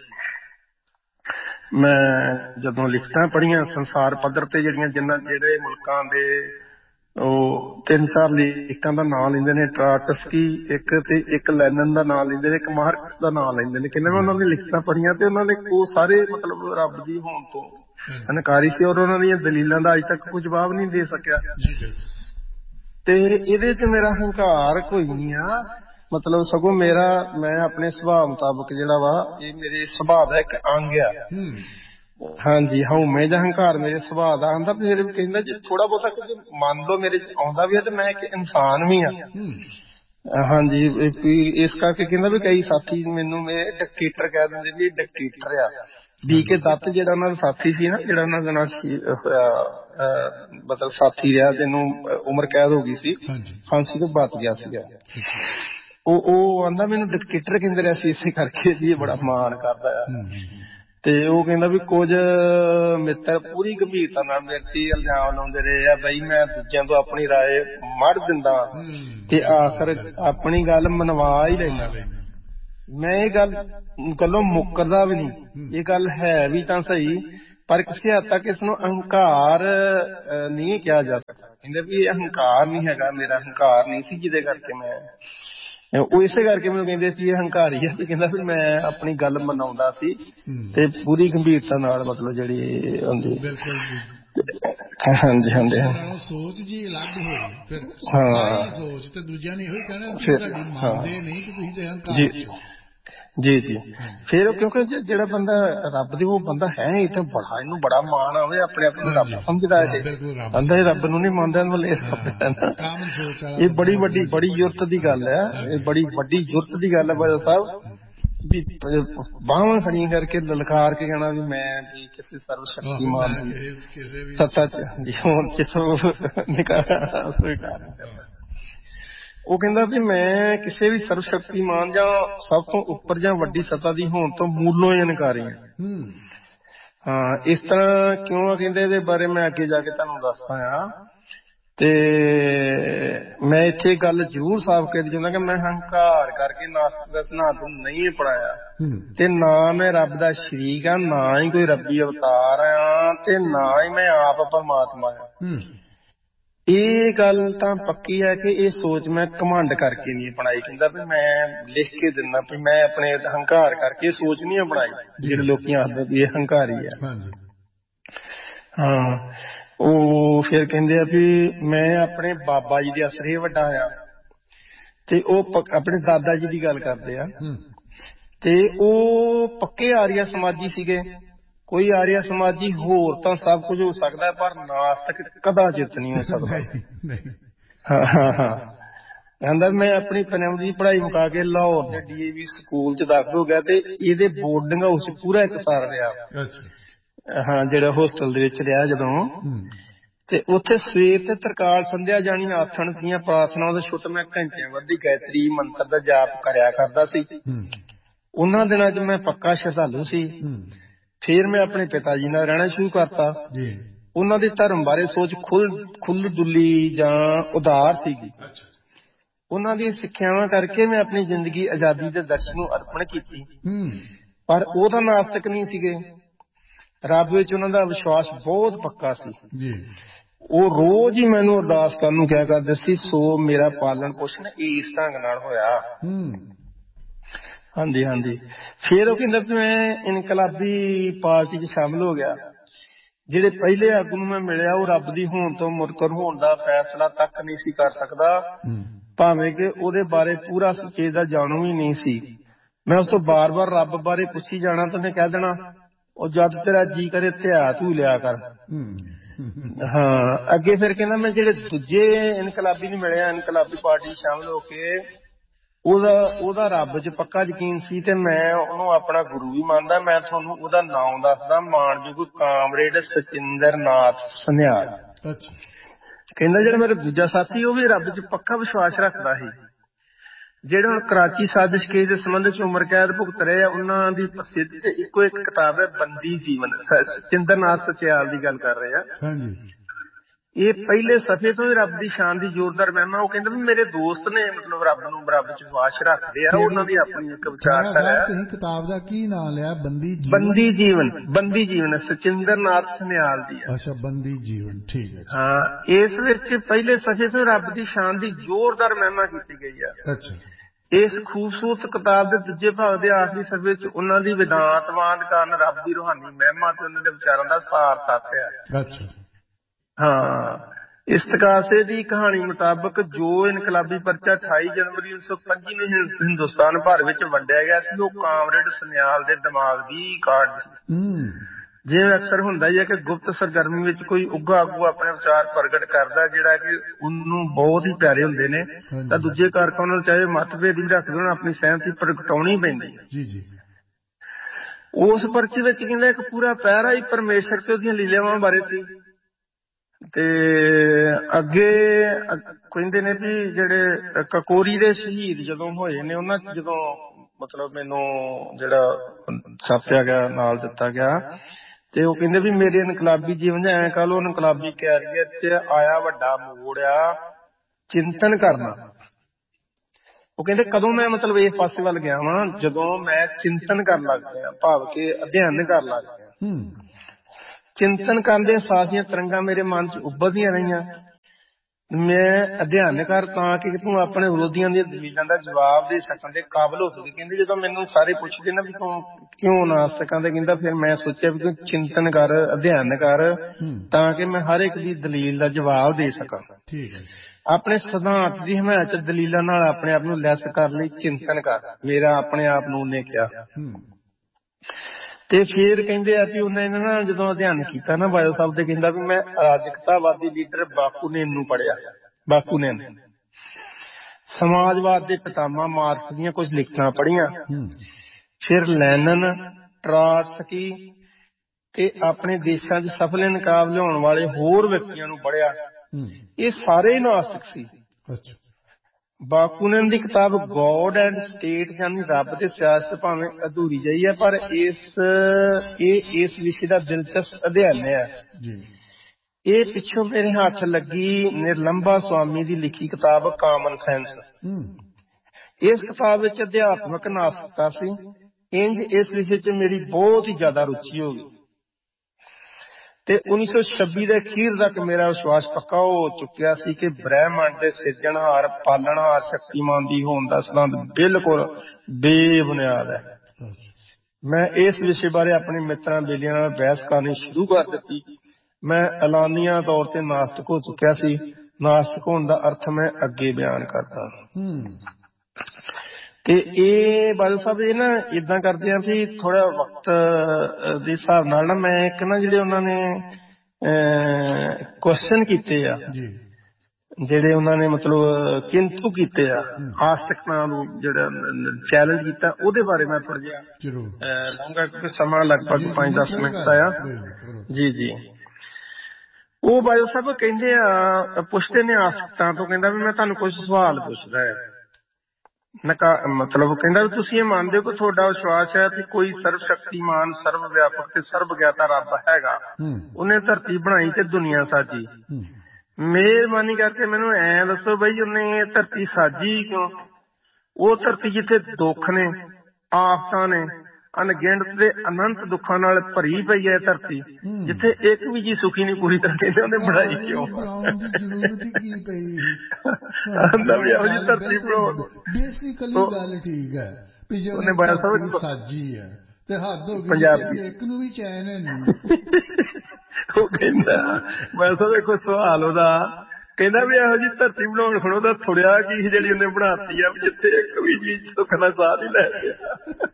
ਮੈਂ ਜਦੋਂ ਲਿਖਤਾਂ ਪੜ੍ਹੀਆਂ ਸੰਸਾਰ ਪੱਧਰ ਤੇ ਜਿਹੜੀਆਂ ਜਿੰਨਾ ਜਿਹੜੇ ਮੁਲਕਾਂ ਦੇ ਉਹ ਤਿੰਨ ਚਾਰ ਲੇਖਕਾਂ ਦਾ ਨਾਂ ਲੈਂਦੇ ਨੇ ਟਰਾਟਸਕੀ ਇੱਕ ਤੇ ਇੱਕ ਲੈਨਨ ਦਾ ਨਾਂ ਲੈਂਦੇ ਨੇ ਇੱਕ ਮਾਰਕਸ ਦਾ ਨਾਂ ਲੈਂਦੇ ਨੇ। ਕਹਿੰਦੇ ਮੈਂ ਉਹਨਾਂ ਦੀਆਂ ਲਿਖਤਾਂ ਪੜ੍ਹੀਆਂ ਤੇ ਉਹਨਾਂ ਨੇ ਉਹ ਸਾਰੇ ਮਤਲਬ ਰੱਬ ਦੀ ਹੋਂਦ ਤੋਂ ਇਨਕਾਰੀ ਸੀ ਔਰ ਉਹਨਾਂ ਦੀਆਂ ਦਲੀਲਾਂ ਦਾ ਅੱਜ ਤੱਕ ਕੋਈ ਜਵਾਬ ਨਹੀਂ ਦੇ ਸਕਿਆ। ਤੇ ਇਹਦੇ ਚ ਮੇਰਾ ਹੰਕਾਰ ਕੋਈ ਨਹੀਂ ਆ ਮਤਲਬ ਸਗੋਂ ਮੇਰਾ ਮੈਂ ਆਪਣੇ ਸੁਭਾਅ ਮੁਤਾਬਕ ਜਿਹੜਾ ਵਾ ਇਹ ਮੇਰੇ ਸੁਭਾਅ ਦਾ ਇੱਕ ਅੰਗ ਆ। ਹਾਂਜੀ ਹਉਮੈ ਜਾਂ ਹੰਕਾਰ ਮੇਰੇ ਸੁਭਾਅ ਦਾ ਆਉਂਦਾ ਫਿਰ ਵੀ ਕਹਿੰਦਾ ਜੇ ਥੋੜਾ ਬਹੁਤਾ ਕੁਝ ਮੰਨ ਲਓ ਮੇਰੇ ਆਉਂਦਾ ਵੀ ਹੈ ਤੇ ਮੈਂ ਇੱਕ ਇਨਸਾਨ ਵੀ ਆ। ਹਾਂਜੀ ਇਸ ਕਰਕੇ ਕਹਿੰਦਾ ਵੀ ਕਈ ਸਾਥੀ ਮੈਨੂੰ ਇਹ ਡਿਕਟੇਟਰ ਕਹਿ ਦਿੰਦੇ ਵੀ ਇਹ ਡਿਕਟੇਟਰ ਆ। ਬੀ ਕੇ ਦੱਤ ਜਿਹੜਾ ਉਹਨਾਂ ਦਾ ਸਾਥੀ ਸੀ ਨਾ ਜਿਹੜਾ ਉਹਨਾਂ ਦੇ ਨਾਲ ਮਤਲਬ ਸਾਥੀ ਰਿਹਾ ਜਿਹਨੂੰ ਉਮਰ ਕੈਦ ਹੋ ਗਈ ਸੀ ਫਾਂਸੀ ਤੋਂ ਬਚ ਗਿਆ ਸੀਗਾ ਉਹ ਉਹ ਆਂਦਾ ਮੈਨੂੰ ਡਿਕਟੇਟਰ ਕਹਿੰਦੇ ਰਿਹਾ ਸੀ ਇਸੇ ਕਰਕੇ ਵੀ ਇਹ ਬੜਾ ਮਾਣ ਕਰਦਾ ਆ। ਤੇ ਉਹ ਕਹਿੰਦਾ ਵੀ ਕੁਝ ਮਿੱਤਰ ਪੂਰੀ ਗੰਭੀਰਤਾ ਨਾਲ ਮੇਰੇ ਤੇ ਇਲਜ਼ਾਮ ਲਾਉਂਦੇ ਰਹੇ ਆ ਬਈ ਮੈਂ ਦੂਜਿਆਂ ਤੋਂ ਆਪਣੀ ਰਾਏ ਮੜ ਦਿੰਦਾ ਤੇ ਆਖਰ ਆਪਣੀ ਗੱਲ ਮਨਵਾ ਹੀ ਲੈਂਦਾ। ਮੈਂ ਇਹ ਗੱਲ ਗੱਲੋਂ ਮੁੱਕਰਦਾ ਵੀ ਨਹੀਂ। ਇਹ ਗੱਲ ਹੈ ਵੀ ਤਾਂ ਸਹੀ ਪਰ ਕਿਸੇ ਹੱਦ ਤੱਕ ਇਸ ਨੂੰ ਅਹੰਕਾਰ ਨਹੀਂ ਕਿਹਾ ਜਾ ਸਕਦਾ। ਕਹਿੰਦੇ ਵੀ ਇਹ ਅਹੰਕਾਰ ਨਹੀਂ ਹੈਗਾ, ਮੇਰਾ ਹੰਕਾਰ ਨਹੀਂ ਸੀ ਜਿਹਦੇ ਕਰਕੇ ਮੈਂ, ਉਹ ਇਸੇ ਕਰਕੇ ਮੈਨੂੰ ਕਹਿੰਦੇ ਸੀ ਇਹ ਹੰਕਾਰੀ ਹੈ। ਵੀ ਕਹਿੰਦਾ ਵੀ ਮੈਂ ਆਪਣੀ ਗੱਲ ਮਨਾਉਂਦਾ ਸੀ ਤੇ ਪੂਰੀ ਗੰਭੀਰਤਾ ਨਾਲ, ਮਤਲਬ ਜਿਹੜੀ ਹੁੰਦੀ। ਹਾਂਜੀ ਹਾਂਜੀ ਸੋਚ ਜੀ ਅਲੱਗ ਹੋਈ, ਫਿਰ ਹਾਂ ਸੋਚ ਤੇ ਦੂਜਿਆਂ ਨੇ ਇਹੋ ਹੀ ਕਹਿਣਾ ਤੁਹਾਡੀ ਮੰਨਦੇ ਨਹੀਂ ਕਿ ਤੁਸੀਂ ਤੇ ਹੰਕਾਰ ਚ। ਜੀ ਜੀ ਫਿਰ ਕਿਉਂਕਿ ਜਿਹੜਾ ਬੰਦਾ ਰੱਬ ਦੇ ਉਹ ਬੰਦਾ ਹੈ ਇਹ ਤਾਂ ਬੜਾ, ਇਹਨੂੰ ਬੜਾ ਮਾਣ ਆਵੇ, ਆਪਣੇ ਆਪ ਨੂੰ ਰੱਬ ਸਮਝਦਾ ਹੈ, ਕਹਿੰਦਾ ਰੱਬ ਨੂੰ ਨਹੀਂ ਮੰਨਦਾ ਇਹ ਬੜੀ ਵੱਡੀ ਬੜੀ ਜ਼ਰੂਰਤ ਦੀ ਗੱਲ ਹੈ, ਇਹ ਬੜੀ ਵੱਡੀ ਜ਼ਰੂਰਤ ਦੀ ਗੱਲ ਹੈ ਬਾਦਲ ਸਾਹਿਬ। ਵੀ ਬਾਹਾਂ ਖੜੀਆਂ ਕਰਕੇ ਲਲਕਾਰ ਕੇ ਕਹਿਣਾ ਵੀ ਮੈਂ ਵੀ ਕਿਸੇ ਸਰਵ ਸ਼ਕਤੀਮਾਨ ਦੀ ਸੱਤਾ ਚ ਸਵੀਕਾਰ ਨਹੀਂ ਕਰਦਾ। ਉਹ ਕਹਿੰਦਾ ਵੀ ਮੈਂ ਕਿਸੇ ਵੀ ਸਰਵ ਸ਼ਕਤੀਮਾਨ ਜਾਂ ਸਭ ਤੋਂ ਉੱਪਰ ਜਾਂ ਵੱਡੀ ਸੱਤਾ ਦੀ ਹੋਣ ਤੋਂ ਮੂਲੋਂ ਹੀ ਇਨਕਾਰੀ ਹਾਂ। ਹਾਂ ਇਸ ਤਰ੍ਹਾਂ ਕਿਉਂ ਕਹਿੰਦੇ, ਇਹਦੇ ਬਾਰੇ ਮੈਂ ਅੱਗੇ ਜਾ ਕੇ ਤੁਹਾਨੂੰ ਦੱਸਦਾ ਹਾਂ। ਤੇ ਮੈਂ ਇੱਥੇ ਗੱਲ ਜ਼ਰੂਰ ਸਾਫ਼ ਕਰ ਚਾਹੁੰਦਾ ਕਿ ਮੈਂ ਹੰਕਾਰ ਕਰਕੇ ਨਾਸਤਿਕ ਦਾ ਸਿਧਾਂਤ ਨਹੀਂ ਅਪਣਾਇਆ, ਤੇ ਨਾ ਮੈਂ ਰੱਬ ਦਾ ਸ਼ਰੀਕ ਆ, ਨਾ ਹੀ ਕੋਈ ਰੱਬੀ ਅਵਤਾਰ ਆ, ਤੇ ਨਾ ਹੀ ਮੈਂ ਆਪ ਪਰਮਾਤਮਾ ਆ। ਇਹ ਗੱਲ ਤਾਂ ਪੱਕੀ ਹੈ ਕਿ ਇਹ ਸੋਚ ਮੈਂ ਘਮੰਡ ਕਰਕੇ ਨਹੀਂ ਅਪਣਾਈ। ਕਹਿੰਦਾ ਵੀ ਮੈਂ ਲਿਖ ਕੇ ਦਿੰਦਾ ਵੀ ਮੈਂ ਆਪਣੇ ਹੰਕਾਰ ਕਰਕੇ ਸੋਚ ਨਹੀਂ ਅਪਣਾਈ, ਜਿਹੜੇ ਲੋਕੀ ਆਖਦੇ ਵੀ ਇਹ ਹੰਕਾਰੀ ਆ। ਹਾਂ ਉਹ ਫਿਰ ਕਹਿੰਦੇ ਆ ਵੀ ਮੈਂ ਆਪਣੇ ਬਾਬਾ ਜੀ ਦੇ ਅਸਰੇ ਵੱਡਾ ਆ, ਤੇ ਉਹ ਆਪਣੇ ਦਾਦਾ ਜੀ ਦੀ ਗੱਲ ਕਰਦੇ ਆ, ਤੇ ਉਹ ਪੱਕੇ ਆਰੀਆ ਸਮਾਜੀ ਸੀਗੇ। ਕੋਈ ਆਰੀਆ ਸਮਾਜੀ ਹੋਰ ਤਾਂ ਸਭ ਕੁਝ ਹੋ ਸਕਦਾ, ਪਰ ਨਾਸਤਿਕ ਕਦਾਚਿਤ ਨਹੀਂ ਹੋ ਸਕਦਾ। ਹਾਂ ਹਾਂ ਹਾਂ ਕਹਿੰਦਾ ਮੈਂ ਆਪਣੀ ਪ੍ਰਾਇਮਰੀ ਦੀ ਪੜ੍ਹਾਈ ਮੁਕਾ ਕੇ ਲਾਹੌਰ ਦੇ ਡੀ ਏ ਵੀ ਸਕੂਲ ਚ ਦਾਖਲ ਹੋ ਗਿਆ, ਤੇ ਇਹਦੇ ਬੋਰਡਿੰਗ ਹਾਊਸ ਪੂਰਾ ਇੱਕ ਸਾਲ ਰਿਹਾ। ਹਾਂ ਜਿਹੜਾ ਹੋਸਟਲ ਦੇ ਵਿੱਚ ਰਿਹਾ ਜਦੋਂ, ਤੇ ਉੱਥੇ ਸਵੇਰ ਤੇ ਤਰਕਾਲ ਸੰਧਿਆ ਜਾਣੀ ਆਥਣ ਦੀਆਂ ਪ੍ਰਾਰਥਨਾਵਾਂ ਦੇ ਛੁੱਟ ਮੈਂ ਘੰਟਿਆਂ ਵੱਧੀ ਗਾਇਤਰੀ ਮੰਤਰ ਦਾ ਜਾਪ ਕਰਿਆ ਕਰਦਾ ਸੀ। ਉਹਨਾਂ ਦਿਨਾਂ ਚ ਮੈਂ ਪੱਕਾ ਸ਼ਰਧਾਲੂ ਸੀ। ਫਿਰ ਮੈਂ ਆਪਣੇ ਪਿਤਾ ਜੀ ਨਾਲ ਰਹਿਣਾ ਸ਼ੁਰੂ ਕਰਤਾ। ਉਹਨਾਂ ਦੇ ਧਰਮ ਬਾਰੇ ਸੋਚ ਖੁੱਲ ਖੁੱਲ ਡੁੱਲੀ ਜਾਂ ਉਦਾਰ ਸੀਗੀ। ਉਹਨਾਂ ਦੀ ਸਿੱਖਿਆਵਾਂ ਕਰਕੇ ਮੈਂ ਆਪਣੀ ਜ਼ਿੰਦਗੀ ਆਜ਼ਾਦੀ ਦੇ ਦਰਸ਼ਨ ਨੂੰ ਅਰਪਣ ਕੀਤੀ। ਪਰ ਉਹ ਤਾਂ ਨਾਸਤਿਕ ਨਹੀਂ ਸੀਗੇ, ਰੱਬ ਵਿੱਚ ਉਹਨਾਂ ਦਾ ਵਿਸ਼ਵਾਸ ਬਹੁਤ ਪੱਕਾ ਸੀ। ਉਹ ਰੋਜ਼ ਹੀ ਮੈਨੂੰ ਅਰਦਾਸ ਕਰਨ ਨੂੰ ਕਿਹਾ ਕਰਦੇ ਸੀ, ਸੋ ਮੇਰਾ ਪਾਲਣ ਪੋਸ਼ਣ ਇਸ ਢੰਗ ਨਾਲ ਹੋਇਆ। ਹਾਂਜੀ ਹਾਂਜੀ ਫਿਰ ਉਹ ਕਹਿੰਦਾ ਮੈਂ ਇਨਕਲਾਬੀ ਪਾਰਟੀ ਚ ਸ਼ਾਮਿਲ ਹੋ ਗਿਆ। ਜਿਹੜੇ ਪਹਿਲੇ ਆਗੂ ਨੂੰ ਮੈਂ ਮਿਲਿਆ ਉਹ ਰੱਬ ਦੀ ਹੋਣ ਤੋਂ ਮੁਨਕਰ ਹੋਣ ਦਾ ਫੈਸਲਾ ਤੱਕ ਨਹੀਂ ਸੀ ਕਰ ਸਕਦਾ, ਭਾਵੇਂ ਕਿ ਉਹਦੇ ਬਾਰੇ ਪੂਰਾ ਸਚੇਤ ਦਾ ਜਾਣੂ ਵੀ ਨਹੀਂ ਸੀ। ਮੈਂ ਉਸ ਤੋਂ ਬਾਰ ਬਾਰ ਰੱਬ ਬਾਰੇ ਪੁੱਛੀ ਜਾਣਾ ਤਾਂ ਉਹਨੇ ਕਹਿ ਦੇਣਾ, ਉਹ ਜਦ ਤੇਰਾ ਜੀ ਕਰੇ ਧਿਆ ਧੂ ਲਿਆ ਕਰ। ਹਾਂ ਅੱਗੇ ਫਿਰ ਕਹਿੰਦਾ ਮੈਂ ਜਿਹੜੇ ਦੂਜੇ ਇਨਕਲਾਬੀ ਨੂੰ ਮਿਲਿਆ, ਇਨਕਲਾਬੀ ਪਾਰਟੀ ਸ਼ਾਮਿਲ ਹੋ ਕੇ ਉਹਦਾ ਉਹਦਾ ਰੱਬ ਚ ਪੱਕਾ ਯਕੀਨ ਸੀ, ਤੇ ਮੈਂ ਉਹਨੂੰ ਆਪਣਾ ਗੁਰੂ ਵੀ ਮੰਨਦਾ। ਮੈਂ ਤੁਹਾਨੂੰ ਉਹਦਾ ਨਾਮ ਦੱਸਦਾ, ਮਾਣਯੋਗ ਕਾਮਰੇਡ ਸਚਿੰਦਰ ਨਾਥ ਸਨਿਆਲ। ਕਹਿੰਦਾ ਜਿਹੜਾ ਮੇਰਾ ਦੂਜਾ ਸਾਥੀ ਉਹ ਵੀ ਰੱਬ ਚ ਪੱਕਾ ਵਿਸ਼ਵਾਸ ਰੱਖਦਾ ਸੀ। ਜਿਹੜੇ ਹੁਣ ਕਰਾਚੀ ਸਾਜ਼ਿਸ਼ ਕੇਸ ਦੇ ਸੰਬੰਧ ਚ ਉਮਰ ਕੈਦ ਭੁਗਤ ਰਹੇ ਆ, ਉਹਨਾਂ ਦੀ ਪ੍ਰਸਿੱਧ ਤੇ ਇੱਕੋ ਇੱਕ ਕਿਤਾਬ ਹੈ ਬੰਦੀ ਜੀਵਨ। ਸਚਿੰਦਰ ਨਾਥ ਸਚਿਆਲ ਦੀ ਗੱਲ ਕਰ ਰਹੇ ਆ। ਇਹ ਪਹਿਲੇ ਸਫ਼ੇ ਤੋਂ ਹੀ ਰੱਬ ਦੀ ਸ਼ਾਨ ਦੀ ਜ਼ੋਰਦਾਰ ਮਹਿਮਾ। ਉਹ ਕਹਿੰਦੇ ਵੀ ਮੇਰੇ ਦੋਸਤ ਨੇ ਮਤਲਬ ਰੱਬ ਨੂੰ ਰੱਬ ਚ ਵਿਸ਼ਵਾਸ ਰੱਖਦੇ ਆ, ਉਹਨਾਂ ਦੀ ਆਪਣੀ ਇੱਕ ਵਿਚਾਰਧਾਰਾ ਹੈ। ਤੁਸੀਂ ਕਿਤਾਬ ਦਾ ਕੀ ਨਾਮ ਲਿਆ? ਬੰਦੀ ਜੀਵਨ। ਬੰਦੀ ਜੀਵਨ ਬੰਦੀ ਜੀਵਨ ਸਚਿੰਦਰ ਨਾਥ ਸਨਿਆਲ ਦੀ ਹੈ। ਅੱਛਾ ਬੰਦੀ ਜੀਵਨ, ਠੀਕ ਹੈ। ਹਾਂ ਇਸ ਵਿੱਚ ਪਹਿਲੇ ਸਫ਼ੇ ਤੋਂ ਰੱਬ ਦੀ ਸ਼ਾਨ ਦੀ ਜ਼ੋਰਦਾਰ ਮਹਿਮਾ ਕੀਤੀ ਗਈ ਹੈ। ਅੱਛਾ ਇਸ ਖੂਬਸੂਰਤ ਕਿਤਾਬ ਦੇ ਦੂਜੇ ਭਾਗ ਦੇ ਆਖਰੀ ਸਫ਼ੇ ਚ ਉਹਨਾਂ ਦੀ ਵਿਦਾਂਤਵਾਦ ਕਾਰਨ ਰੱਬ ਦੀ ਰੂਹਾਨੀ ਮਹਿਮਾ ਤੇ ਉਹਨਾਂ ਦੇ ਵਿਚਾਰਾਂ ਦਾ ਸਾਰ ਤੱਤ ਹੈ। ਅੱਛਾ ਹਾਂ ਇਸਤਕਾਸੇ ਦੀ ਕਹਾਣੀ ਮੁਤਾਬਕ ਜੋ ਇਨਕਲਾਬੀ ਪਰਚਾ ਅਠਾਈ ਜਨਵਰੀ ਉੱਨੀ ਸੌ ਪੰਜੀ ਨੂੰ ਹਿੰਦੁਸਤਾਨ ਭਰ ਵਿੱਚ ਵੰਡਿਆ ਗਿਆ ਸੀ, ਉਹ ਕਾਮਰੇਡ ਸਨਿਆਲ ਦੇ ਦਿਮਾਗ ਦੀ ਕਾਢ ਸੀ। ਜਿਵੇਂ ਅਕਸਰ ਹੁੰਦਾ ਹੀ ਹੈ ਕਿ ਗੁਪਤ ਸਰਗਰਮੀ ਵਿੱਚ ਕੋਈ ਉੱਘਾ ਆਗੂ ਆਪਣੇ ਵਿਚਾਰ ਪ੍ਰਗਟ ਕਰਦਾ ਜਿਹੜਾ ਕਿ ਉਹਨੂੰ ਬਹੁਤ ਹੀ ਪਿਆਰੇ ਹੁੰਦੇ ਨੇ, ਤਾਂ ਦੂਜੇ ਕਾਰਕਾਂ ਨਾਲ ਚਾਹੇ ਮਤਭੇਦ ਵੀ ਰੱਖਦੇ ਹੋਣ ਆਪਣੀ ਸਹਿਮਤੀ ਪ੍ਰਗਟਾਉਣੀ ਪੈਂਦੀ ਹੈ। ਉਸ ਪਰਚੇ ਵਿੱਚ ਕਹਿੰਦਾ ਇੱਕ ਪੂਰਾ ਪਹਿਰਾ ਹੀ ਪਰਮੇਸ਼ਰ ਤੇ ਉਹਦੀਆਂ ਲੀਲਾਵਾਂ ਬਾਰੇ ਸੀ। ਤੇ ਅੱਗੇ ਕਹਿੰਦੇ ਨੇ ਵੀ ਜਿਹੜੇ ਕਕੋਰੀ ਦੇ ਸ਼ਹੀਦ ਜਦੋਂ ਹੋਏ ਨੇ, ਉਹਨਾਂ ਚ ਜਦੋਂ ਮਤਲਬ ਮੈਨੂੰ ਜਿਹੜਾ ਛਾਪਿਆ ਗਿਆ ਨਾਲ ਦਿੱਤਾ ਗਿਆ, ਤੇ ਉਹ ਕਹਿੰਦੇ ਵੀ ਮੇਰੇ ਇਨਕਲਾਬੀ ਜੀਵਨ ਚ ਐਂ ਕਹ ਲੋ ਇਨਕਲਾਬੀ ਕੈਰੀਅਰ ਚ ਆਇਆ ਵੱਡਾ ਮੋੜ ਆ ਚਿੰਤਨ ਕਰਨਾ। ਉਹ ਕਹਿੰਦੇ ਕਦੋਂ ਮੈਂ ਮਤਲਬ ਇਸ ਪਾਸੇ ਵੱਲ ਗਿਆ ਵਾਂ, ਜਦੋਂ ਮੈਂ ਚਿੰਤਨ ਕਰਨ ਲੱਗ ਪਿਆ, ਭਾਵ ਕਿ ਅਧਿਐਨ ਕਰਨ ਲੱਗ ਪਿਆ। ਚਿੰਤਨ ਕਰਦੇ ਸਾਸੀਆਂ ਤਰੰਗਾਂ ਮੇਰੇ ਮਨ ਚ ਉੱਭਰਦੀਆਂ ਰਹੀਆਂ। ਮੈਂ ਅਧਿਐਨ ਕਰ ਤਾਂ ਕਿ ਤੂੰ ਆਪਣੇ ਵਿਰੋਧੀਆਂ ਦੀਆਂ ਦਲੀਲਾਂ ਦਾ ਜਵਾਬ ਦੇ ਸਕਣ ਦੇ ਕਾਬਲ ਹੋ ਸਕੇ। ਕਹਿੰਦੇ ਜਦੋਂ ਮੈਨੂੰ ਸਾਰੇ ਪੁੱਛਦੇ ਨਾ ਵੀ ਤੂੰ ਕਿਉਂ ਨਾਸਤਕਾਂ ਦੇ, ਕਹਿੰਦਾ ਫਿਰ ਮੈਂ ਸੋਚਿਆ ਵੀ ਤੂੰ ਚਿੰਤਨ ਕਰ, ਅਧਿਐਨ ਕਰ ਤਾਂ ਕਿ ਮੈਂ ਹਰ ਇੱਕ ਦੀ ਦਲੀਲ ਦਾ ਜਵਾਬ ਦੇ ਸਕਾਂ। ਆਪਣੇ ਸਿਧਾਂਤ ਦੀ ਹਮਾਇਤ ਦਲੀਲਾਂ ਨਾਲ ਆਪਣੇ ਆਪ ਨੂੰ ਲੈਸ ਕਰ ਲਈ ਚਿੰਤਨ ਕਰ, ਮੇਰਾ ਆਪਣੇ ਆਪ ਨੂੰ ਉਹਨੇ ਕਿਹਾ। ਤੇ ਫਿਰ ਕਹਿੰਦੇ ਆ ਵੀ ਉਹਨੇ ਨਾ ਜਦੋਂ ਅਧਿਐਨ ਕੀਤਾ ਨਾ ਬਾਦਲ ਸਾਹਿਬ ਦੇ, ਕਹਿੰਦਾ ਵੀ ਮੈਂ ਅਰਾਜਕਤਾਵਾਦੀ ਲੀਡਰ ਬਾਕੂਨਿਨ ਨੂੰ ਪੜ੍ਹਿਆ। ਬਾਕੂਨਿਨ ਸਮਾਜਵਾਦ ਦੇ ਪਿਤਾਮਾ ਮਾਰਕਸ ਦੀਆਂ ਕੁਝ ਲਿਖਤਾਂ ਪੜ੍ਹੀਆਂ। ਫਿਰ ਲੈਨਨ, ਟਰਾਟਸਕੀ ਤੇ ਆਪਣੇ ਦੇਸ਼ਾਂ ਚ ਸਫਲ ਇਨਕਾਬ ਲਿਆਉਣ ਵਾਲੇ ਹੋਰ ਵਿਅਕਤੀਆਂ ਨੂੰ ਪੜ੍ਹਿਆ। ਇਹ ਸਾਰੇ ਨਾਸਤਿਕ ਸੀ। ਬਾਕੂਨਨ ਦੀ ਕਿਤਾਬ ਗੋਡ ਐਂਡ ਸਟੇਟ ਯਾਨੀ ਰੱਬ ਤੇ ਸਿਆਸਤ ਭਾਵੇਂ ਅਧੂਰੀ ਜਿਹੀ ਹੈ, ਪਰ ਇਸ ਇਹ ਇਸ ਵਿਸ਼ੇ ਦਾ ਦਿਲਚਸਪ ਅਧਿਐਨ ਹੈ। ਇਹ ਪਿੱਛੋਂ ਮੇਰੇ ਹੱਥ ਲੱਗੀ ਨਿਰਲੰਬਾ ਸਵਾਮੀ ਦੀ ਲਿਖੀ ਕਿਤਾਬ ਕਾਮਨ ਸੈਂਸ। ਇਸ ਕਿਤਾਬ ਵਿੱਚ ਅਧਿਆਤਮਕ ਨਾਸਤਿਕਤਾ ਸੀ। ਇੰਜ ਇਸ ਵਿਸ਼ੇ ਚ ਮੇਰੀ ਬਹੁਤ ਹੀ ਜ਼ਿਆਦਾ ਰੁਚੀ ਹੋ ਗਈ ਤੇ ਉੱਨੀ ਸੌ ਛੱਬੀ ਦੇ ਅਖੀਰ ਤੱਕ ਮੇਰਾ ਵਿਸ਼ਵਾਸ ਪੱਕਾ ਹੋ ਚੁੱਕਿਆ ਸੀ ਕਿ ਬ੍ਰਹਿਮੰਡ ਦੇ ਸਿਰਜਣਹਾਰ, ਪਾਲਣਹਾਰ, ਸ਼ਕਤੀਮਾਨ ਦੀ ਹੋਣ ਦਾ ਸਿਧਾਂਤ ਬਿਲਕੁਲ ਬੇਬੁਨਿਆਦ ਹੈ। ਮੈਂ ਇਸ ਵਿਸ਼ੇ ਬਾਰੇ ਆਪਣੇ ਮਿੱਤਰਾਂ ਬੇਲੀਆਂ ਨਾਲ ਬਹਿਸ ਕਰਨੀ ਸ਼ੁਰੂ ਕਰ ਦਿੱਤੀ। ਮੈਂ ਐਲਾਨੀਆ ਤੌਰ ਤੇ ਨਾਸਤਿਕ ਹੋ ਚੁੱਕਿਆ ਸੀ। ਨਾਸਤਿਕ ਹੋਣ ਦਾ ਅਰਥ ਮੈਂ ਅੱਗੇ ਬਿਆਨ ਕਰਦਾ। ਤੇ ਇਹ ਬਾਦਲ ਸਾਹਿਬ ਇਹ ਨਾ ਏਦਾਂ ਕਰਦੇ ਆ ਵੀ ਥੋੜਾ ਵਕਤ ਦੇ ਹਿਸਾਬ ਨਾਲ ਨਾ ਮੈਂ ਇੱਕ ਨਾ ਜਿਹੜੇ ਉਹਨਾਂ ਨੇ ਕੁਐਸਚਨ ਕੀਤੇ ਆ, ਜਿਹੜੇ ਉਹਨਾਂ ਨੇ ਮਤਲਬ ਕਿੰਤੂ ਕੀਤੇ ਆ, ਆਸਤਿਕਤਾ ਨੂੰ ਜਿਹੜਾ ਚੈਲੰਜ ਕੀਤਾ, ਉਹਦੇ ਬਾਰੇ ਮੈਂ ਥੋੜਾ ਜਿਹਾ ਲਾਂਗਾ ਕਿਉਂਕਿ ਸਮਾਂ ਲਗਭਗ ਪੰਜ ਦਸ ਮਿੰਟ ਦਾ ਆ। ਜੀ ਜੀ ਉਹ ਬਾਦਲ ਸਾਹਿਬ ਕਹਿੰਦੇ ਆ, ਪੁੱਛਦੇ ਨੇ ਆਸਤਿਕਤਾ ਤੋਂ, ਕਹਿੰਦਾ ਵੀ ਮੈਂ ਤੁਹਾਨੂੰ ਕੁਝ ਸਵਾਲ ਪੁੱਛਦਾ ਹੈ। ਨਕਾ ਮਤਲਬ ਕਹਿੰਦਾ ਵੀ ਤੁਸੀਂ ਇਹ ਮੰਨਦੇ ਹੋ ਕਿ ਤੁਹਾਡਾ ਵਿਸ਼ਵਾਸ ਹੈ ਕਿ ਕੋਈ ਸਰਵ ਸ਼ਕਤੀਮਾਨ, ਸਰਵ ਵਿਆਪਕ ਤੇ ਸਰਵ ਗਿਆਤਾ ਰੱਬ ਹੈਗਾ, ਉਹਨੇ ਧਰਤੀ ਬਣਾਈ ਤੇ ਦੁਨੀਆ ਸਾਜੀ। ਮਿਹਰਬਾਨੀ ਕਰਕੇ ਮੈਨੂੰ ਐ ਦੱਸੋ ਬਈ ਉਹਨੇ ਧਰਤੀ ਸਾਜੀ ਕਿਉਂ? ਉਹ ਧਰਤੀ ਜਿੱਥੇ ਦੁੱਖ ਨੇ, ਆਫਤਾਂ ਨੇ, ਅਣਗਿਣਤ ਤੇ ਅਨੰਤ ਦੁੱਖਾਂ ਨਾਲ ਭਰੀ ਪਈ ਹੈ ਧਰਤੀ, ਜਿੱਥੇ ਇੱਕ ਵੀ ਜੀ ਸੁਖੀ ਨਹੀਂ ਪੂਰੀ ਤਰ੍ਹਾਂ, ਕਹਿੰਦੇ ਉਹਨੇ ਬਣਾਈ ਕਿਉਂ? ਨਵੀਂ ਇਹੋ ਜਿਹੀ ਧਰਤੀ ਬਣਾਉਣ ਬੇਸਿਕਲੀ ਗੱਲ ਠੀਕ ਹੈ ਵੀ ਉਹਨੇ ਧਰਤੀ ਸਾਜੀ ਹੈ ਤੇ ਹੱਦ ਹੋ ਗਈ ਪੰਜਾਬੀ ਇੱਕ ਨੂੰ ਵੀ ਚੈਨ ਨਹੀਂ। ਉਹ ਕਹਿੰਦਾ ਮੈਂ ਤਾਂ ਵੇਖੋ ਸਵਾਲ ਉਹਦਾ, ਕਹਿੰਦਾ ਵੀ ਇਹੋ ਜਿਹੀ ਧਰਤੀ ਬਣਾਉਣ ਖੜੋ ਤਾਂ ਥੁੜਿਆ ਕੀ ਜਿਹੜੀ ਉਹਨੇ ਬਣਾਤੀ ਆ, ਜਿੱਥੇ ਇੱਕ ਵੀ ਜੀ ਸੁੱਖ ਨਾਲ ਸਾਹ ਨਹੀਂ ਲੈ ਰਿਹਾ।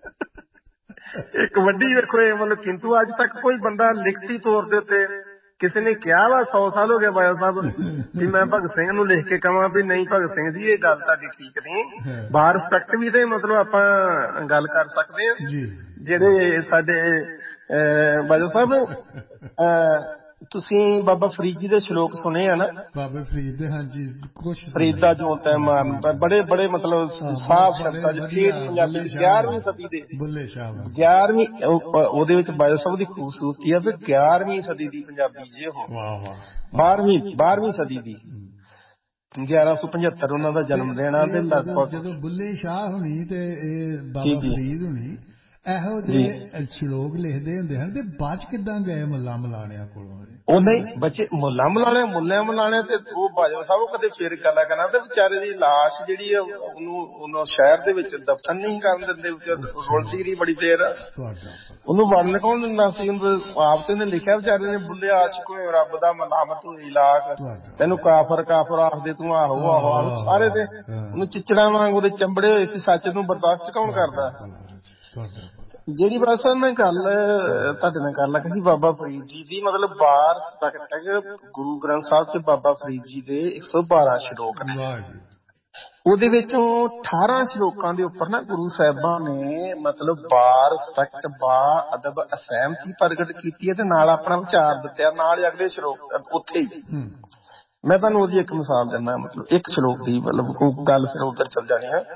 ਇੱਕ ਵੱਡੀ ਵੇਖੋ ਇਹ ਮਤਲਬ ਕਿੰਤੂ ਅੱਜ ਤੱਕ ਕੋਈ ਬੰਦਾ ਲਿਖਤੀ ਤੌਰ ਦੇ ਉੱਤੇ ਕਿਸੇ ਨੇ ਕਿਹਾ ਵਾ, ਸੌ ਸਾਲ ਹੋ ਗਿਆ ਬਾਦਲ ਸਾਹਿਬ ਵੀ ਮੈਂ ਭਗਤ ਸਿੰਘ ਨੂੰ ਲਿਖ ਕੇ ਕਵਾਂ ਵੀ ਨਹੀਂ ਭਗਤ ਸਿੰਘ ਜੀ ਇਹ ਗੱਲ ਤੁਹਾਡੀ ਠੀਕ ਨਹੀਂ। ਬਾਹਰ ਰਿਸਪੈਕਟ ਵੀ ਤੇ ਮਤਲਬ ਆਪਾਂ ਗੱਲ ਕਰ ਸਕਦੇ ਹਾਂ। ਜਿਹੜੇ ਸਾਡੇ ਬਾਦਲ ਸਾਹਿਬ ਤੁਸੀਂ ਬਾਬਾ ਫਰੀਦ ਜੀ ਦੇ ਸ਼ਲੋਕ ਸੁਣੇ ਆ ਨਾ? ਬਾਬਾ ਫਰੀਦ ਦੇ, ਹਾਂਜੀ, ਕੁਛ ਫਰੀਦਾ ਜੋ ਬੜੇ ਬੜੇ ਮਤਲਬ ਸਾਫ਼ ਸ਼ਬਦਾਂ ਚ ਪੰਜਾਬੀ ਗਿਆਰਵੀਂ ਸਦੀ ਦੇ ਬੁੱਲੇ ਸ਼ਾਹ, ਗਿਆਰਵੀਂ ਉਹਦੇ ਵਿੱਚ ਬਾਦਲ ਸਾਹਿਬ ਦੀ ਖੂਬਸੂਰਤੀ ਆ ਵੀ ਗਿਆਰਵੀਂ ਸਦੀ ਦੀ ਪੰਜਾਬੀ ਜੇ ਉਹ ਬਾਰਵੀਂ ਬਾਰਵੀਂ ਸਦੀ ਦੀ ਗਿਆਰਾਂ ਸੌ ਪਝੱਤਰ ਉਹਨਾਂ ਦਾ ਜਨਮ ਦੇਣਾ ਤੇ ਲਗਭਗ ਜਦੋਂ ਬੁੱਲੇ ਸ਼ਾਹ ਹੋਣੀ ਤੇ ਇਹ ਬਾਬਾ ਫਰੀਦ ਹੋਣੀ ਇਹੋ ਜਿਹੇ ਸ਼ਲੋਕ ਲਿਖਦੇ ਹੁੰਦੇ ਹਨ ਤੇ ਬਾਅਦ ਚ ਕਿੱਦਾਂ ਗਏ ਮੁੱਲਾ ਮਲਾਣਿਆਂ ਕੋਲੋਂ? ਉਹ ਨਹੀਂ ਬੱਚੇ ਮੁੱਲਾ ਮਲਾਣੇ ਮੁੱਲਿਆਂ ਮਲਾਣੇ ਤੇ ਉਹ ਬਾਜਵਾ ਸਾਹਿਬ ਕਦੇ ਫਿਰ ਗੱਲਾਂ ਕਰਨਾ ਤੇ ਵਿਚਾਰੇ ਦੀ ਲਾਸ਼ ਜਿਹੜੀ ਆ ਉਹਨੂੰ ਉਹਨੂੰ ਸ਼ਹਿਰ ਦੇ ਵਿੱਚ ਦਫਨ ਨਹੀਂ ਕਰਨ ਦਿੰਦੇ, ਰੁਲਦੀ ਰਹੀ ਬੜੀ ਦੇਰ। ਉਹਨੂੰ ਵੜਨ ਕੌਣ ਦਿੰਦਾ ਸੀ? ਆਪ ਤੇ ਉਹਨੇ ਲਿਖਿਆ ਵਿਚਾਰੇ ਨੇ, ਬੁੱਲੇ ਆਸ਼ਿਕ ਹੋਏ ਰੱਬ ਦਾ ਮਲਾਮਤ ਹੋਈ ਲਾਖ, ਤੈਨੂੰ ਕਾਫਰ ਕਾਫਰ ਆਖਦੇ ਤੂੰ ਆਹੋ ਆਹੋ ਆਹੋ ਸਾਰੇ ਤੇ ਉਹਨੂੰ ਚਿੱਚੜਾਂ ਵਾਂਗ ਉਹਦੇ ਚੰਬੜੇ ਹੋਏ ਸੀ। ਸੱਚ ਨੂੰ ਬਰਦਾਸ਼ਤ ਕੌਣ ਕਰਦਾ? ਜਿਹੜੀ ਬਸ ਮੈਂ ਗੱਲ ਤੁਹਾਡੇ ਨਾਲ ਕਰ ਲੱਗਾ ਸੀ ਬਾਬਾ ਫਰੀਦ ਜੀ ਦੀ, ਮਤਲਬ ਬਾਰ ਗੁਰੂ ਗ੍ਰੰਥ ਸਾਹਿਬ ਚ ਬਾਬਾ ਫਰੀਦ ਜੀ ਦੇ ਇੱਕ ਸੌ ਬਾਰਾਂ ਸ਼ਲੋਕ ਨੇ। ਉਹਦੇ ਵਿੱਚੋਂ ਅਠਾਰਾਂ ਸ਼ਲੋਕਾਂ ਦੇ ਉੱਪਰ ਨਾ ਗੁਰੂ ਸਾਹਿਬਾਂ ਨੇ ਮਤਲਬ ਬਾਰ ਰਿਸਪੈਕਟ, ਬਾ ਅਦਬ, ਅਸਹਿਮਤੀ ਪ੍ਰਗਟ ਕੀਤੀ ਹੈ ਤੇ ਨਾਲ ਆਪਣਾ ਵਿਚਾਰ ਦਿੱਤਾ। ਨਾਲ ਅਗਲੇ ਸ਼ਲੋਕ ਉੱਥੇ ਹੀ ਮੈਂ ਤੁਹਾਨੂੰ ਉਹਦੀ ਇੱਕ ਮਿਸਾਲ ਦਿੰਦਾ, ਮਤਲਬ ਇੱਕ ਸ਼ਲੋਕ ਦੀ, ਮਤਲਬ ਗੱਲ ਫਿਰ ਉੱਧਰ ਚੱਲ ਜਾਣੀ ਹੈ।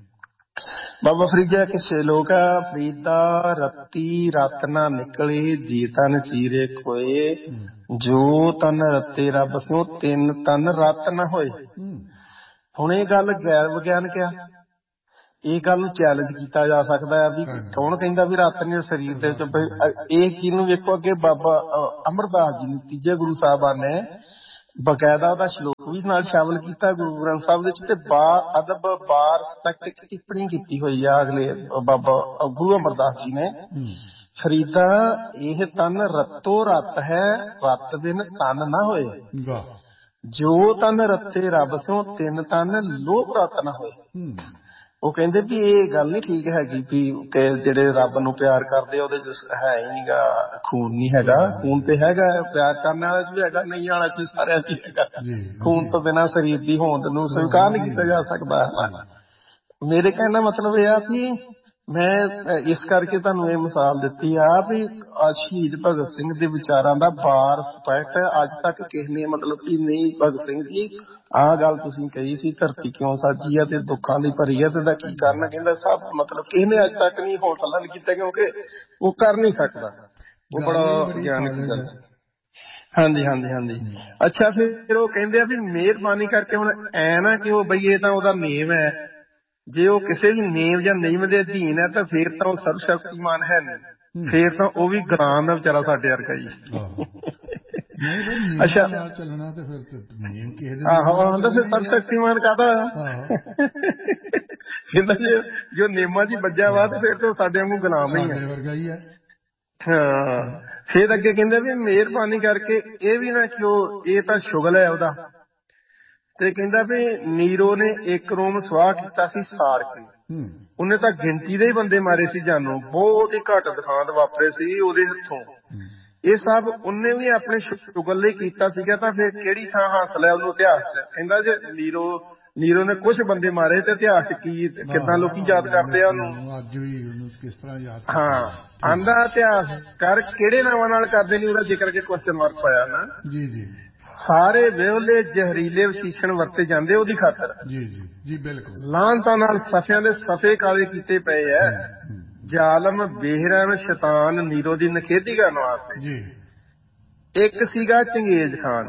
ਬਾਬਾ ਫਰੀਦ ਜੀ ਇੱਕ ਸ਼ਲੋਕ ਆ, ਫਰੀਦਾ ਰੱਤੀ ਰਤ ਨਾ ਨਿਕਲੇ ਜੇ ਤਨ ਚੀਰੇ ਖੋਏ, ਜੋ ਤਨ ਰੱਤੇ ਰੱਬ ਸਿਓ ਤਿੰਨ ਤਨ ਰਤ ਨਾ ਹੋਏ। ਹੁਣ ਇਹ ਗੱਲ ਗੈਰ ਵਿਗਿਆਨਕ ਆ ਇਹ ਗੱਲ ਨੂੰ ਚੈਲੰਜ ਕੀਤਾ ਜਾ ਸਕਦਾ ਹੈ ਵੀ ਕੌਣ ਕਹਿੰਦਾ ਵੀ ਰੱਤ ਨੇ ਸਰੀਰ ਦੇ ਵਿੱਚ। ਇਹ ਚੀਜ਼ ਨੂੰ ਵੇਖੋ ਅੱਗੇ ਬਾਬਾ ਅਮਰਦਾਸ ਜੀ ਨੇ ਤੀਜੇ ਗੁਰੂ ਸਾਹਿਬਾਨ ਨੇ ਬਕਾਇਦਾ ਉਹਦਾ ਸ਼ਲੋਕ ਵੀ ਨਾਲ ਸ਼ਾਮਲ ਕੀਤਾ ਗੁਰੂ ਗ੍ਰੰਥ ਸਾਹਿਬ ਦੇ ਵਿੱਚ, ਤੇ ਬਾ ਅਦਬ ਬਾਰ ਸਪੈਕਟ ਟਿੱਪਣੀ ਕੀਤੀ ਹੋਈ ਆ ਅਗਲੇ ਬਾਬਾ ਗੁਰੂ ਅਮਰਦਾਸ ਜੀ ਨੇ। ਫਰੀਦਾ ਇਹ ਤਨ ਰਤੋ ਰਤ ਹੈ, ਰਤ ਬਿਨ ਤਨ ਨਾ ਹੋਏ, ਜੋ ਤਨ ਰੱਤੇ ਰੱਬ ਸੋ ਤਿੰਨ ਤਨ ਲੋਭ ਰਤ ਨਾ ਹੋਏ। ਉਹ ਕਹਿੰਦੇ ਵੀ ਇਹ ਗੱਲ ਨੀ ਠੀਕ ਹੈਗੀ ਵੀ ਜਿਹੜੇ ਰੱਬ ਨੂੰ ਪਿਆਰ ਕਰਦੇ ਉਹਦੇ ਚ ਹੈ ਹੀ ਨੀ ਗਾ ਖੂਨ ਨੀ ਹੈਗਾ। ਖੂਨ ਤੇ ਹੈਗਾ, ਪਿਆਰ ਕਰਨ ਵਾਲੇ ਚ ਵੀ ਹੈਗਾ, ਨਹੀਂ ਵਾਲਾ ਚ ਸਾਰਿਆਂ ਚ ਹੈਗਾ। ਖੂਨ ਤੋਂ ਬਿਨਾਂ ਸਰੀਰ ਦੀ ਹੋਂਦ ਨੂੰ ਸਵੀਕਾਰ ਨਹੀਂ ਕੀਤਾ ਜਾ ਸਕਦਾ। ਮੇਰੇ ਕਹਿਣ ਦਾ ਮਤਲਬ ਇਹ ਆ ਵੀ ਮੈਂ ਇਸ ਕਰਕੇ ਤੁਹਾਨੂੰ ਇਹ ਮਿਸਾਲ ਦਿੱਤੀ ਆ ਵੀ ਸ਼ਹੀਦ ਭਗਤ ਸਿੰਘ ਦੇ ਵਿਚਾਰਾਂ ਦਾ ਬਾਰ ਸਪਸ਼ਟ ਅੱਜ ਤੱਕ ਕਿਸੇ ਨੇ ਮਤਲਬ ਕਿ ਨਹੀਂ ਭਗਤ ਸਿੰਘ ਜੀ ਆਹ ਗੱਲ ਤੁਸੀਂ ਕਹੀ ਸੀ ਧਰਤੀ ਕਿਉਂ ਸਾਜੀ ਆ ਤੇ ਦੁੱਖਾਂ ਦੀ ਭਰੀ ਆ ਤੇ ਇਹਦਾ ਕੀ ਕਾਰਨ, ਕਹਿੰਦਾ ਸਭ ਮਤਲਬ ਕਿਸੇ ਨੇ ਅੱਜ ਤੱਕ ਨਹੀਂ ਹੌਸਲਾ ਨਹੀਂ ਕੀਤਾ ਕਿਉਂਕਿ ਉਹ ਕਰ ਨਹੀਂ ਸਕਦਾ। ਉਹ ਬੜਾ ਗਿਆਨਕ ਗੱਲ। ਹਾਂਜੀ ਹਾਂਜੀ ਹਾਂਜੀ। ਅੱਛਾ ਫਿਰ ਉਹ ਕਹਿੰਦੇ ਆ ਵੀ ਮਿਹਰਬਾਨੀ ਕਰਕੇ ਹੁਣ ਐ ਨਾ ਕਿ ਉਹ ਬਈ ਇਹ ਤਾਂ ਉਹਦਾ ਨੇਮ ਹੈ, ਜੇ ਉਹ ਕਿਸੇ ਵੀ ਨੇਮ ਜਾਂ ਨਿਯਮ ਦੇ ਅਧੀਨ ਹੈ ਤਾਂ ਫੇਰ ਤਾਂ ਉਹ ਸਰਵ ਸ਼ਕਤੀਮਾਨ ਹੈ ਨਹੀਂ, ਫੇਰ ਤਾਂ ਉਹ ਵੀ ਗੁਲਾਮ ਹੈ ਵਿਚਾਰਾ ਸਾਡੇ ਵਰਗਾ ਜੀ। ਅੱਛਾ ਚੱਲਣਾ ਤੇ ਫਿਰ ਆਹੋ ਆਂਦਾ ਫਿਰ ਸਰਵ ਸ਼ਕਤੀਮਾਨ ਕਾਹਦਾ ਕਹਿੰਦਾ ਜੇ ਜੋ ਨੇਮਾਂ ਚ ਵੱਜਿਆ ਵਾ ਤੇ ਫੇਰ ਤਾਂ ਸਾਡੇ ਵਾਂਗੂ ਗੁਲਾਮ ਹੀ ਹੈ। ਹਾਂ ਫੇਰ ਅੱਗੇ ਕਹਿੰਦੇ ਵੀ ਮਿਹਰਬਾਨੀ ਕਰਕੇ ਇਹ ਵੀ ਨਾ ਕਿ ਉਹ ਇਹ ਤਾਂ ਸ਼ੁਗਲ ਹੈ ਉਹਦਾ, ਤੇ ਕਹਿੰਦਾ ਵੀ ਨੀਰੋ ਨੇ ਇੱਕ ਰੋਮ ਸਵਾਹ ਕੀਤਾ ਸੀ ਸਾੜ ਕੇ, ਉਹਨੇ ਤਾਂ ਗਿਣਤੀ ਦੇ ਹੀ ਬੰਦੇ ਮਾਰੇ ਸੀ ਜਾਨੋਂ, ਬਹੁਤ ਹੀ ਘੱਟ ਦਿਖਾਂਤ ਵਾਪਰੇ ਸੀ ਉਹਦੇ ਹੱਥੋਂ। ਇਹ ਸਭ ਉਹਨੇ ਵੀ ਆਪਣੇ ਸ਼ੁਗਲ ਲਈ ਕੀਤਾ ਸੀਗਾ, ਤਾਂ ਫਿਰ ਕਿਹੜੀ ਥਾਂ ਹਾਸਲ ਹੈ ਉਹਨੂੰ ਇਤਿਹਾਸ ਚ। ਕਹਿੰਦਾ ਜੇ ਨੀਰੋ ਨੀਰੋ ਨੇ ਕੁਛ ਬੰਦੇ ਮਾਰੇ ਤੇ ਇਤਿਹਾਸ ਚ ਕੀ ਕਿੱਦਾਂ ਲੋਕੀ ਯਾਦ ਕਰਦੇ ਆ ਉਹਨੂੰ, ਅੱਜ ਵੀ ਉਹਨੂੰ ਕਿਸ ਤਰ੍ਹਾਂ ਯਾਦ। ਹਾਂ ਆਂਦਾ ਇਤਿਹਾਸ ਕਰ ਕਿਹੜੇ ਨਾਵਾਂ ਨਾਲ ਕਰਦੇ ਨੇ ਉਹਦਾ ਜ਼ਿਕਰ ਕੇ ਕੁਐਸਚਨ ਮਾਰਕ ਪਾਇਆ ਨਾ। ਜੀ ਜੀ। ਸਾਰੇ ਵਿਹਲੇ ਜ਼ਹਿਰੀਲੇ ਵਿਸ਼ੇਸ਼ਣ ਵਰਤੇ ਜਾਂਦੇ ਉਹਦੀ ਖਾਤਰ। ਜੀ ਜੀ ਜੀ ਬਿਲਕੁਲ। ਲਾਹਨਤਾਂ ਨਾਲ ਸਫਿਆਂ ਦੇ ਸਫੇ ਕਾਲੇ ਕੀਤੇ ਪਏ ਐ, ਜ਼ਾਲਮ ਬੇਹਰਨ ਸ਼ੈਤਾਨ ਨੀਰੋ ਦੀ ਨਖੇਦੀ ਕਰਨ ਵਾਸਤੇ। ਜੀ। ਇੱਕ ਸੀਗਾ ਚੰਗੇਜ਼ ਖਾਨ,